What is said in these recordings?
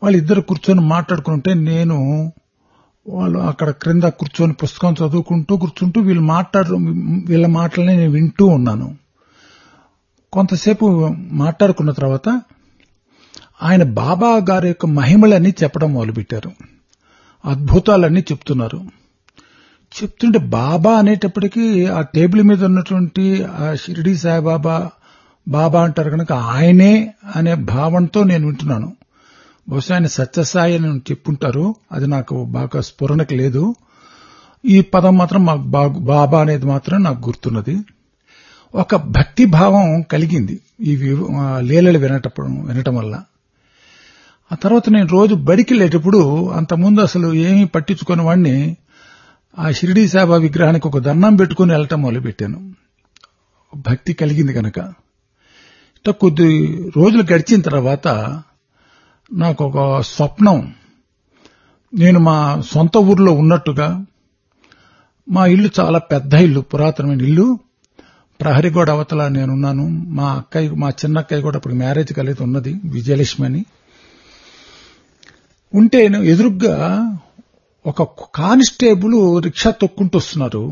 వాళ్ళిద్దరు కూర్చొని మాట్లాడుకుంటే నేను వాళ్ళు అక్కడ క్రింద కూర్చొని పుస్తకం చదువుకుంటూ కూర్చుంటూ వీళ్ళ మాటలని నేను వింటూ ఉన్నాను. కొంతసేపు మాట్లాడుకున్న తర్వాత ఆయన బాబా గారి యొక్క మహిమలన్నీ చెప్పడం మొదలుపెట్టారు. అద్భుతాలన్నీ చెప్తుంటే బాబా అనేటప్పటికీ ఆ టేబుల్ మీద ఉన్నటువంటి ఆ షిరిడీ సాయిబాబా బాబా అంటారు కనుక ఆయనే అనే భావంతో నేను వింటున్నాను. బహుశా ఆయన సత్యసాయి అని చెప్పుంటారు, అది నాకు బాగా స్ఫురణకు లేదు. ఈ పదం మాత్రం మాకు బాబా అనేది మాత్రం నాకు గుర్తున్నది. ఒక భక్తి భావం కలిగింది ఈ లీలలు వినటం వల్ల. ఆ తర్వాత నేను రోజు బడికి వెళ్ళేటప్పుడు అంతకుముందు అసలు ఏమీ పట్టించుకుని వాడిని ఆ షిరిడీ సాయిబాబా విగ్రహానికి ఒక దండం పెట్టుకుని వెళ్ళటం మొదలుపెట్టాను. భక్తి కలిగింది కనుక. కొద్ది రోజులు గడిచిన తర్వాత నాకు ఒక స్వప్నం, నేను మా సొంత ఊర్లో ఉన్నట్టుగా, మా ఇల్లు చాలా పెద్ద ఇల్లు, పురాతనమైన ఇల్లు, ప్రహరీ గోడ అవతల నేనున్నాను. మా చిన్నక్కయ్య కూడా ఇప్పుడు మ్యారేజ్ కలిగి ఉన్నది, విజయలక్ష్మి అని. ఉంటే ఎదురుగ్గా ఒక కానిస్టేబుల్ రిక్షా తొక్కుంటూ వస్తున్నారు.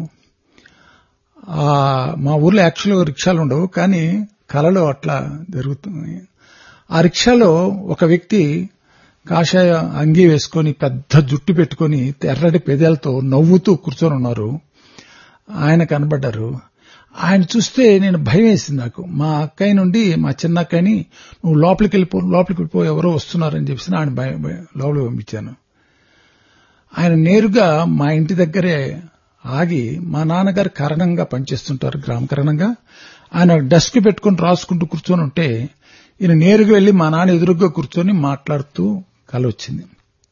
మా ఊర్లో యాక్చువల్గా రిక్షాలు ఉండవు, కానీ కలలో అట్లా జరుగుతుంది. ఆ రిక్షాలో ఒక వ్యక్తి కాషాయ అంగీ వేసుకుని పెద్ద జుట్టు పెట్టుకుని ఎర్రటి పెదాలతో నవ్వుతూ కూర్చొని ఉన్నారు. ఆయన కనబడ్డారు. ఆయన చూస్తే నేను భయం వేసింది నాకు. మా అక్కయ్య నుండి మా చిన్న అక్కయ్యని నువ్వు లోపలికి వెళ్ళిపో ఎవరో వస్తున్నారని చెప్పేసి ఆయన లోపలికి పంపించాను. ఆయన నేరుగా మా ఇంటి దగ్గరే ఆగి, మా నాన్నగారు కరణంగా పనిచేస్తుంటారు, గ్రామకరణంగా. ఆయన డెస్క్ పెట్టుకుని రాసుకుంటూ కూర్చొని ఉంటే ఈయన నేరుగా వెళ్లి మా నాన్న ఎదురుగ్గా కూర్చొని మాట్లాడుతూ కల వచ్చింది.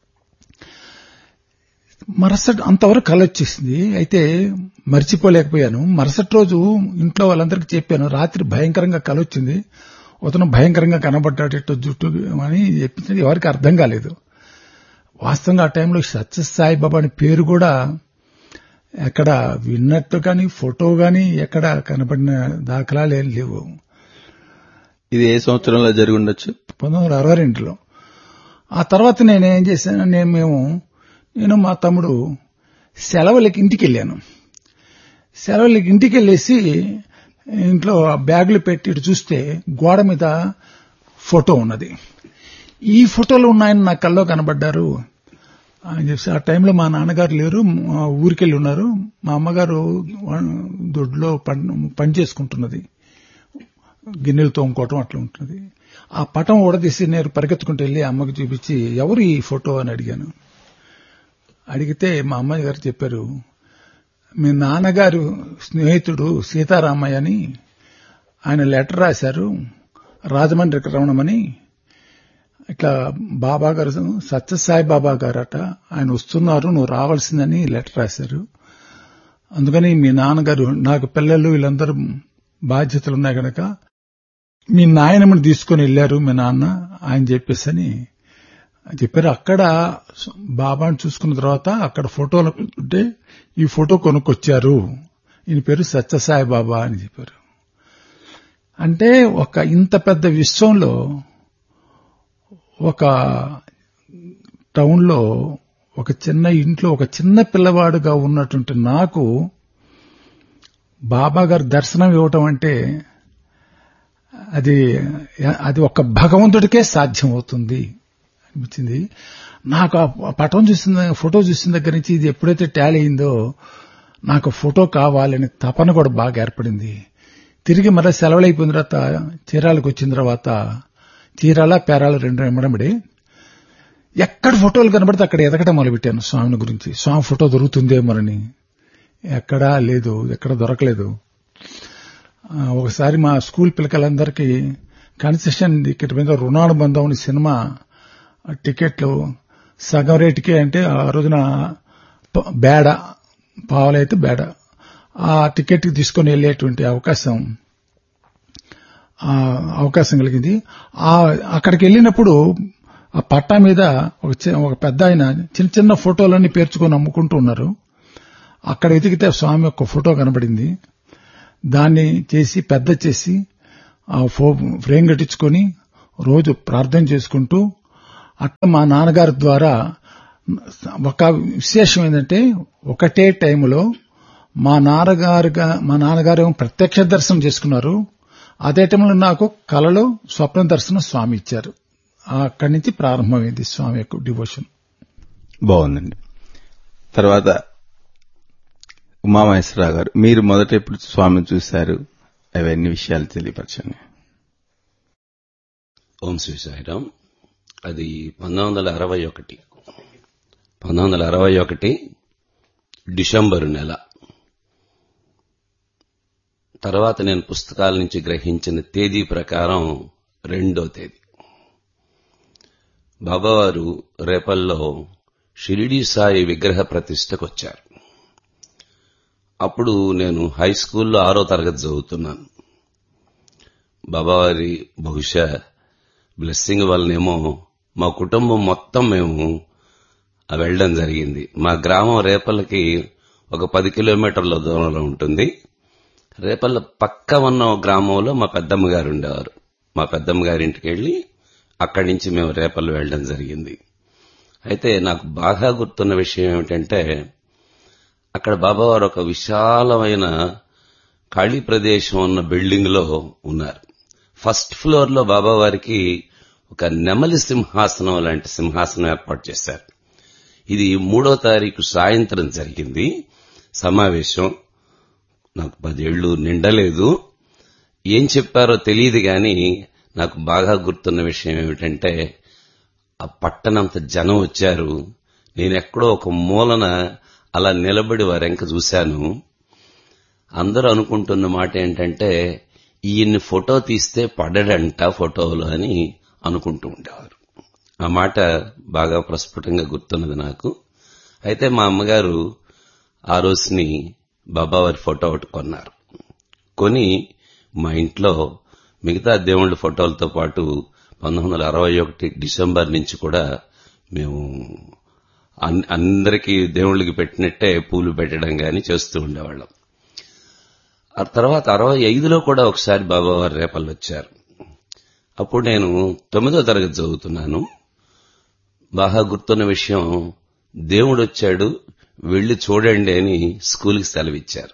అంతవరకు కల వచ్చేసింది. అయితే మర్చిపోలేకపోయాను. మరుసటి రోజు ఇంట్లో వాళ్ళందరికీ చెప్పాను, రాత్రి భయంకరంగా కల వచ్చింది, అతను భయంకరంగా కనబడ్డాడు జుట్టు అని చెప్పింది. ఎవరికి అర్థం కాలేదు. వాస్తవంగా ఆ టైంలో సత్యసాయిబాబా అని పేరు కూడా ఎక్కడ విన్నట్టు కానీ ఫోటో గానీ ఎక్కడ కనబడిన దాఖలాలు ఏం లేవు. ఇది ఏ సంవత్సరంలో జరిగి ఉండొచ్చు? 1962లో. ఆ తర్వాత నేనేం చేశాను, నేను మా తమ్ముడు సెలవులకి ఇంటికి వెళ్ళాను. సెలవులకి ఇంటికి వెళ్ళేసి ఇంట్లో బ్యాగులు పెట్టి చూస్తే గోడ మీద ఫోటో ఉన్నది. ఈ ఫోటోలు ఉన్నాయని నా కల్లో కనబడ్డారు అని చెప్పి. ఆ టైంలో మా నాన్నగారు లేరు, ఊరికెళ్ళి ఉన్నారు. మా అమ్మగారు దొడ్లో పని చేసుకుంటున్నది, గిన్నెలు తోముకోవటం అట్లా ఉంటుంది. ఆ పటం ఊడదీసి నేను పరిగెత్తుకుంటూ వెళ్లి అమ్మకి చూపించి ఎవరు ఈ ఫోటో అని అడిగాను. అడిగితే మా అమ్మాయి గారు చెప్పారు, మీ నాన్నగారు స్నేహితుడు సీతారామయ్య అని ఆయన లెటర్ రాశారు, రాజమండ్రికి రమణమని. ఇట్లా బాబా గారు సత్యసాయి బాబా గారట, ఆయన వస్తున్నారు, నువ్వు రావాల్సిందని లెటర్ రాశారు. అందుకని మీ నాన్నగారు, నాకు పిల్లలు వీళ్ళందరూ బాధ్యతలున్నాయి కనుక మీ నాయనమ్మని తీసుకుని వెళ్లారు మీ నాన్న ఆయన చెప్పేసని చెప్పారు. అక్కడ బాబాను చూసుకున్న తర్వాత అక్కడ ఫోటోలు ఉంటే ఈ ఫోటో కొనుక్కొచ్చారు, ఈయన పేరు సత్యసాయి బాబా అని చెప్పారు. అంటే ఒక ఇంత పెద్ద విశ్వంలో, ఒక టౌన్లో, ఒక చిన్న ఇంట్లో ఒక చిన్న పిల్లవాడుగా ఉన్నటువంటి నాకు బాబా గారు దర్శనం ఇవ్వటం అంటే అది ఒక భగవంతుడికే సాధ్యం అవుతుంది అనిపించింది నాకు. ఆ పటం ఫోటో చూసిన దగ్గర నుంచి ఇది ఎప్పుడైతే టాలీ అయిందో నాకు ఫోటో కావాలని తపన కూడా బాగా ఏర్పడింది. తిరిగి మళ్ళీ సెలవులు అయిపోయిన తర్వాత చీరాలకు వచ్చిన తర్వాత చీరాల పేరాల రెండు ఎమ్మడబడి ఎక్కడ ఫోటోలు కనబడితే అక్కడ ఎదగటం మొదలుపెట్టాను స్వామిని గురించి. స్వామి ఫోటో దొరుకుతుందేమోనని. ఎక్కడా లేదు, ఎక్కడ దొరకలేదు. ఒకసారి మా స్కూల్ పిల్లకాయలందరికీ కన్సెషన్ టికెట్ మీద రుణానుబంధం అని సినిమా టికెట్లు సగం రేటుకే, అంటే ఆ రోజున పావులైతే బేడ ఆ టికెట్ తీసుకుని వెళ్లేటువంటి అవకాశం కలిగింది. అక్కడికి వెళ్ళినప్పుడు ఆ పట్టా మీద ఒక పెద్ద ఆయన చిన్న చిన్న ఫోటోలన్నీ పేర్చుకొని అమ్ముకుంటూ ఉన్నారు. అక్కడ వెతికితే స్వామి యొక్క ఫోటో కనబడింది. దాన్ని పెద్ద చేసి ఆ ఫ్రేమ్ కట్టించుకొని రోజు ప్రార్థన చేసుకుంటూ అట్లా మా నాన్నగారి ద్వారా ఒక విశేషం ఏంటంటే ఒకటే టైంలో మా నాన్నగారు ప్రత్యక్ష దర్శనం చేసుకున్నారు. అదే టైంలో నాకు కలలో స్వప్న దర్శనం స్వామి ఇచ్చారు. అక్కడి నుంచి ప్రారంభమైంది స్వామి యొక్క డివోషన్. బాగుందండి. తర్వాత ఉమామహేశ్వరరావు గారు, మీరు మొదట ఎప్పుడు స్వామిని చూశారు? అవన్నీ విషయాలు తెలియపరచండి. ఓం శ్రీ సాయిరాం. అది 1961 డిసెంబరు నెల. తర్వాత నేను పుస్తకాల నుంచి గ్రహించిన తేదీ ప్రకారం 2వ తేదీ. బాబావారు రేపల్లో షిరిడీ సాయి విగ్రహ ప్రతిష్టకొచ్చారు. అప్పుడు నేను హై స్కూల్లో 6వ తరగతి చదువుతున్నాను. బాబావారి బహుశా బ్లెస్సింగ్ వల్లనేమో మా కుటుంబం మొత్తం మేము వెళ్ళడం జరిగింది. మా గ్రామం రేపల్లకి ఒక 10 కిలోమీటర్ల దూరంలో ఉంటుంది. రేపల్ల పక్క ఉన్న గ్రామంలో మా పెద్దమ్మ గారు ఉండేవారు. మా పెద్దమ్మ గారింటికి వెళ్లి అక్కడి నుంచి మేము రేపల్లి వెళ్ళడం జరిగింది. అయితే నాకు బాగా గుర్తున్న విషయం ఏమిటంటే, అక్కడ బాబావారు ఒక విశాలమైన ఖాళీ ప్రదేశం ఉన్న బిల్డింగ్ లో ఉన్నారు. ఫస్ట్ ఫ్లోర్ లో బాబావారికి ఒక నెమలి సింహాసనం లాంటి సింహాసనం ఏర్పాటు చేశారు. ఇది 3వ తారీఖు సాయంత్రం జరిగింది సమావేశం. నాకు 10 ఏళ్లు నిండలేదు. ఏం చెప్పారో తెలియదు గాని నాకు బాగా గుర్తున్న విషయం ఏమిటంటే, ఆ పట్టణంత జనం వచ్చారు. నేనెక్కడో ఒక మూలన అలా నిలబడి వారెంక చూశాను. అందరూ అనుకుంటున్న మాట ఏంటంటే, ఈయన్ని ఫోటో తీస్తే పడడంట ఫోటోలు అని అనుకుంటూ ఉండేవారు. ఆ మాట బాగా ప్రస్ఫుటంగా గుర్తున్నది నాకు. అయితే మా అమ్మగారు ఆ రోజుని బాబావారి ఫోటో ఒకటి కొన్నారు. కొని మా ఇంట్లో మిగతా దేవుళ్ళ ఫోటోలతో పాటు 1961 డిసెంబర్ నుంచి కూడా మేము అందరికీ దేవుళ్ళకి పెట్టినట్టే పూలు పెట్టడం గాని చేస్తూ ఉండేవాళ్ళం. ఆ తర్వాత 65లో కూడా ఒకసారి బాబావారు రేపల్లి వచ్చారు. అప్పుడు నేను 9వ తరగతి చదువుతున్నాను. బాగా గుర్తున్న విషయం, దేవుడు వచ్చాడు వెళ్లి చూడండి అని స్కూల్కి సెలవిచ్చారు.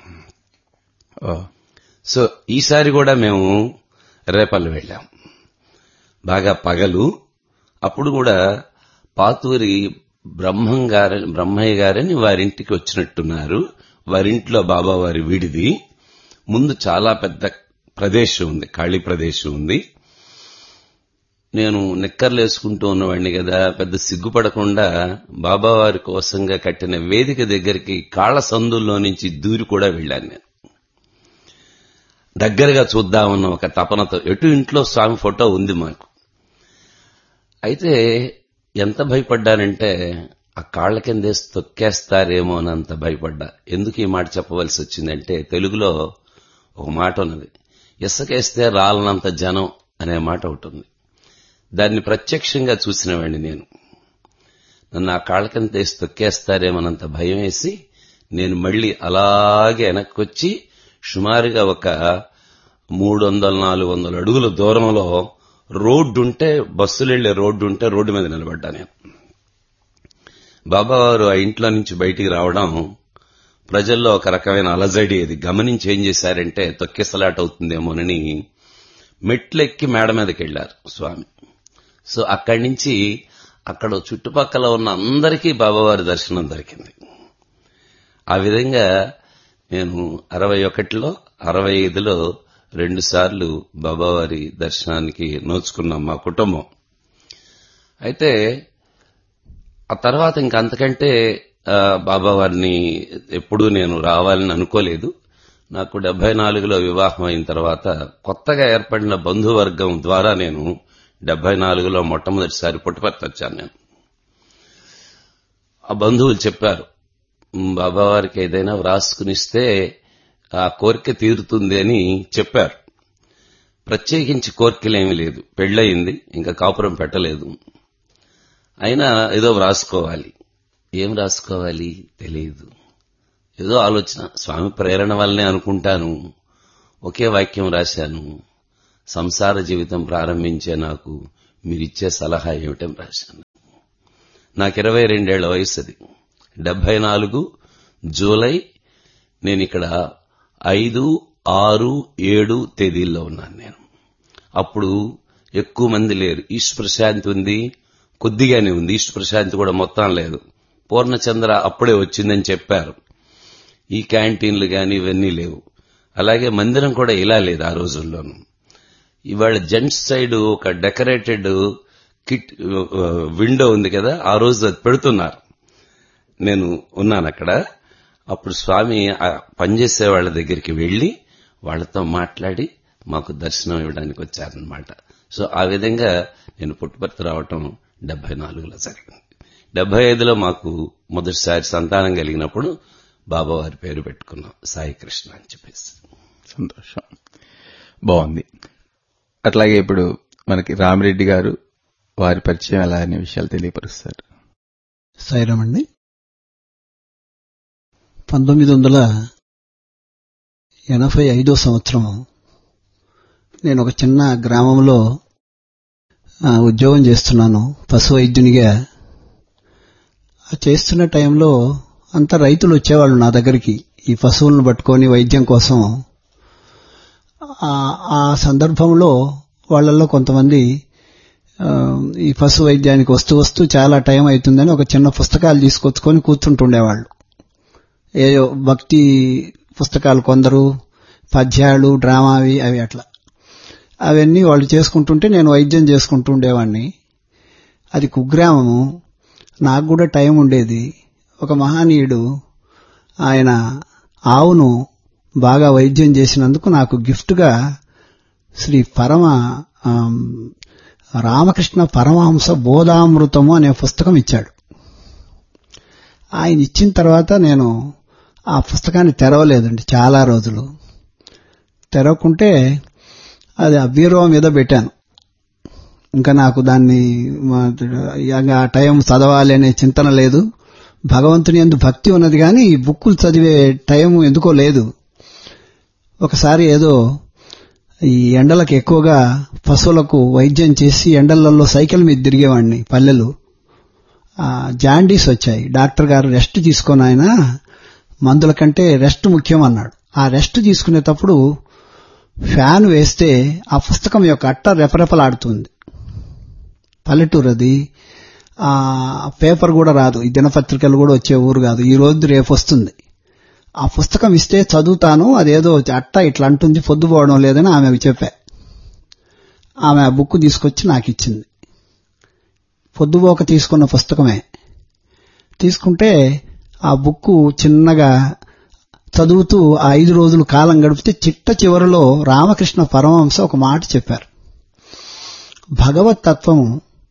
సో ఈసారి కూడా మేము రేపల్లి వెళ్ళాం. బాగా పగలు. అప్పుడు కూడా పాతూరి బ్రహ్మయ్య గారని వారింటికి వచ్చినట్టున్నారు. వారింట్లో బాబావారి వీడిది. ముందు చాలా పెద్ద ప్రదేశం ఉంది, ఖాళీ ప్రదేశం ఉంది. నేను నిక్కర్లు వేసుకుంటూ ఉన్నవాడిని కదా, పెద్ద సిగ్గుపడకుండా బాబావారి కోసంగా కట్టిన వేదిక దగ్గరికి కాళ్ల సందుల్లో నుంచి దూరి కూడా వెళ్ళాను. నేను దగ్గరగా చూద్దామన్న ఒక తపనతో, ఎటు ఇంట్లో స్వామి ఫోటో ఉంది మాకు. అయితే ఎంత భయపడ్డానంటే, ఆ కాళ్ల కిందేసి తొక్కేస్తారేమో అనంత భయపడ్డా. ఎందుకు ఈ మాట చెప్పవలసి వచ్చిందంటే, తెలుగులో ఒక మాట ఉన్నది, ఇసుకేస్తే రాలనంత జనం అనే మాట ఒకటి ఉంది. దాన్ని ప్రత్యక్షంగా చూసినవాడిని నేను. నన్ను ఆ కాళ్ల కింద వేసి తొక్కేస్తారేమోనంత భయం వేసి నేను మళ్లీ అలాగే వెనక్కొచ్చి సుమారుగా ఒక 300-400 అడుగుల దూరంలో రోడ్డుంటే, బస్సులు వెళ్లే రోడ్డుంటే రోడ్డు మీద నిలబడ్డా నేను. బాబావారు ఆ ఇంట్లో నుంచి బయటికి రావడం ప్రజల్లో ఒక రకమైన అలజడి. అది గమనించి ఏం చేశారంటే, తొక్కిసలాట అవుతుందేమోనని మెట్లెక్కి మేడ మీదకి వెళ్లారు స్వామి. సో అక్కడి నుంచి అక్కడ చుట్టుపక్కల ఉన్న అందరికీ బాబావారి దర్శనం దొరికింది. ఆ విధంగా నేను 61లో 65లో 2 సార్లు బాబావారి దర్శనానికి నోచుకున్నాం మా కుటుంబం. అయితే ఆ తర్వాత ఇంకంతకంటే బాబావారిని ఎప్పుడూ నేను రావాలని అనుకోలేదు. నాకు 74లో వివాహం అయిన తర్వాత కొత్తగా ఏర్పడిన బంధువర్గం ద్వారా నేను 74లో మొట్టమొదటిసారి పుట్టపర్తి వచ్చాను. నేను ఆ బంధువులు చెప్పారు, బాబావారికి ఏదైనా వ్రాసుకునిస్తే ఆ కోరిక తీరుతుంది అని చెప్పారు. ప్రత్యేకించి కోరికలేమీ లేదు. పెళ్లయింది, ఇంకా కాపురం పెట్టలేదు. అయినా ఏదో వ్రాసుకోవాలి. ఏం రాసుకోవాలి తెలియదు. ఏదో ఆలోచన, స్వామి ప్రేరణ వల్లనే అనుకుంటాను. ఒకే వాక్యం రాశాను, సంసార జీవితం ప్రారంభించే నాకు మీరిచ్చే సలహా ఏమిటని రాశాను. నాకు 22 ఏళ్ల వయసు. అది 74 జూలై. నేను ఇక్కడ 5, 6, 7 తేదీల్లో ఉన్నాను. నేను అప్పుడు ఎక్కువ మంది లేరు. ఈస్ట్ ప్రశాంతి ఉంది, కొద్దిగానే ఉంది. ఈస్ట్ ప్రశాంతి కూడా మొత్తం లేదు. పూర్ణచంద్ర అప్పుడే వచ్చిందని చెప్పారు. ఈ క్యాంటీన్లు గాని ఇవన్నీ లేవు. అలాగే మందిరం కూడా ఇలా లేదు ఆ రోజుల్లోనూ. ఇవాళ జెంట్స్ సైడ్ ఒక డెకరేటెడ్ కిట్ విండో ఉంది కదా, ఆ రోజు అది పెడుతున్నారు. నేను ఉన్నాను అక్కడ. అప్పుడు స్వామి పనిచేసే వాళ్ళ దగ్గరికి వెళ్లి వాళ్లతో మాట్లాడి మాకు దర్శనం ఇవ్వడానికి వచ్చారనమాట. సో ఆ విధంగా నేను పుట్టుపర్తి రావటం 74లో జరిగింది. 75లో మాకు మొదటిసారి సంతానం కలిగినప్పుడు బాబావారి పేరు పెట్టుకున్నాం, సాయి కృష్ణ అని చెప్పేసి. సంతోషం, బాగుంది. అట్లాగే ఇప్పుడు మనకి రామిరెడ్డి గారు, వారి పరిచయం ఎలా అనే విషయాలు తెలియపరుస్తారు. సాయిరామ్ అండి. 1985 సంవత్సరం నేను ఒక చిన్న గ్రామంలో ఉద్యోగం చేస్తున్నాను, పశు వైద్యునిగా. చేస్తున్న టైంలో అంతా రైతులు వచ్చేవాళ్ళు నా దగ్గరికి ఈ పశువులను పట్టుకొని వైద్యం కోసం. ఆ సందర్భంలో వాళ్ళల్లో కొంతమంది ఈ పశు వైద్యానికి వస్తూ చాలా టైం అవుతుందని ఒక చిన్న పుస్తకాలు తీసుకొచ్చుకొని కూర్చుంటుండేవాళ్ళు. ఏదో భక్తి పుస్తకాలు, కొందరు పద్యాలు, డ్రామావి, అవి అట్లా అవన్నీ వాళ్ళు చేసుకుంటుంటే నేను వైద్యం చేసుకుంటూ ఉండేవాడిని. అది కుగ్రామము, నాకు కూడా టైం ఉండేది. ఒక మహనీయుడు ఆయన ఆవును బాగా వైద్యం చేసినందుకు నాకు గిఫ్ట్గా శ్రీ రామకృష్ణ పరమహంస బోధామృతము అనే పుస్తకం ఇచ్చాడు. ఆయన ఇచ్చిన తర్వాత నేను ఆ పుస్తకాన్ని తెరవలేదండి చాలా రోజులు. తెరవకుంటే అది ఆ బీరువా మీద పెట్టాను. ఇంకా నాకు దాన్ని ఆ టైం చదవాలి అనే చింతన లేదు. భగవంతుని యందు భక్తి ఉన్నది కానీ ఈ బుక్కులు చదివే టైం ఎందుకో లేదు. ఒకసారి ఏదో ఈ ఎండలకు ఎక్కువగా పశువులకు వైద్యం చేసి ఎండలలో సైకిల్ మీద తిరిగేవాడిని పల్లెలు. జాండీస్ వచ్చాయి. డాక్టర్ గారు రెస్ట్ తీసుకొని, ఆయన మందుల కంటే రెస్ట్ ముఖ్యం అన్నాడు. ఆ రెస్ట్ తీసుకునేటప్పుడు ఫ్యాన్ వేస్తే ఆ పుస్తకం యొక్క అట్ట రెపరెపలాడుతుంది. పల్లెటూరు అది. పేపర్ కూడా రాదు, ఈ దినపత్రికలు కూడా వచ్చే ఊరు కాదు. ఈ రోజు రేపు వస్తుంది. ఆ పుస్తకం ఇస్తే చదువుతాను, అదేదో అట్ట ఇట్లా అంటుంది, పొద్దుపోవడం లేదని ఆమెకు చెప్పా. ఆమె ఆ బుక్ తీసుకొచ్చి నాకు ఇచ్చింది. పొద్దుపోక తీసుకున్న పుస్తకమే. తీసుకుంటే ఆ బుక్ చిన్నగా చదువుతూ 5 రోజులు కాలం గడిపితే చిట్ట చివరిలో రామకృష్ణ పరమహంస ఒక మాట చెప్పారు. భగవత్ తత్వము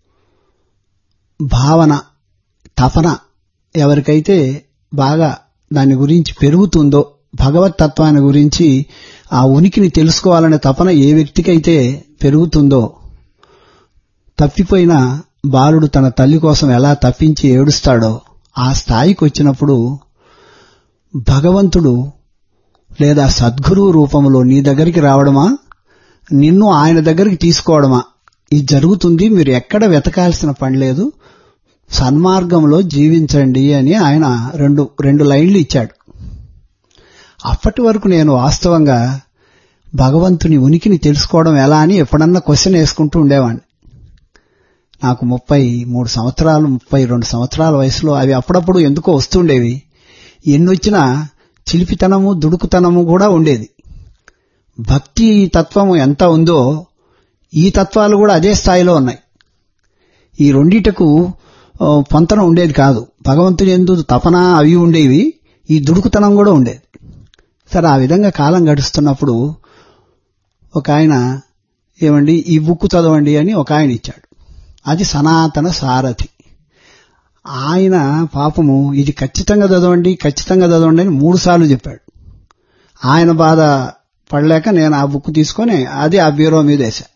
భావన, తపన ఎవరికైతే బాగా దాని గురించి పెరుగుతుందో, భగవత్ తత్వాన్ని గురించి ఆ ఉనికిని తెలుసుకోవాలనే తపన ఏ వ్యక్తికైతే పెరుగుతుందో, తప్పిపోయిన బాలుడు తన తల్లి కోసం ఎలా తప్పించి ఏడుస్తాడో ఆ స్థాయికి వచ్చినప్పుడు భగవంతుడు లేదా సద్గురువు రూపంలో నీ దగ్గరికి రావడమా, నిన్ను ఆయన దగ్గరికి తీసుకోవడమా, ఇది జరుగుతుంది. మీరు ఎక్కడ వెతకాల్సిన పని లేదు, సన్మార్గంలో జీవించండి అని ఆయన రెండు లైన్లు ఇచ్చాడు. అప్పటి వరకు నేను వాస్తవంగా భగవంతుని ఉనికిని తెలుసుకోవడం ఎలా అని ఎప్పుడన్నా క్వశ్చన్ వేసుకుంటూ ఉండేవాడిని. నాకు 33 సంవత్సరాలు 32 సంవత్సరాల వయసులో అవి అప్పుడప్పుడు ఎందుకో వస్తుండేవి. ఎన్నొచ్చినా చిలిపితనము, దుడుకుతనము కూడా ఉండేది. భక్తి తత్వము ఎంత ఉందో ఈ తత్వాలు కూడా అదే స్థాయిలో ఉన్నాయి. ఈ రెండిటకు పొంతన ఉండేది కాదు. భగవంతుని యందు తపన అవి ఉండేవి, ఈ దుడుకుతనం కూడా ఉండేది. సరే, ఆ విధంగా కాలం గడుస్తున్నప్పుడు ఒక ఆయన ఏమండి ఈ బుక్ చదవండి అని ఒక ఆయన ఇచ్చాడు. అది సనాతన సారథి. ఆయన పాపము ఇది ఖచ్చితంగా చదవండి అని 3 సార్లు చెప్పాడు. ఆయన బాధ పడలేక నేను ఆ బుక్ తీసుకొని అది ఆ బ్యూరో మీద వేశా.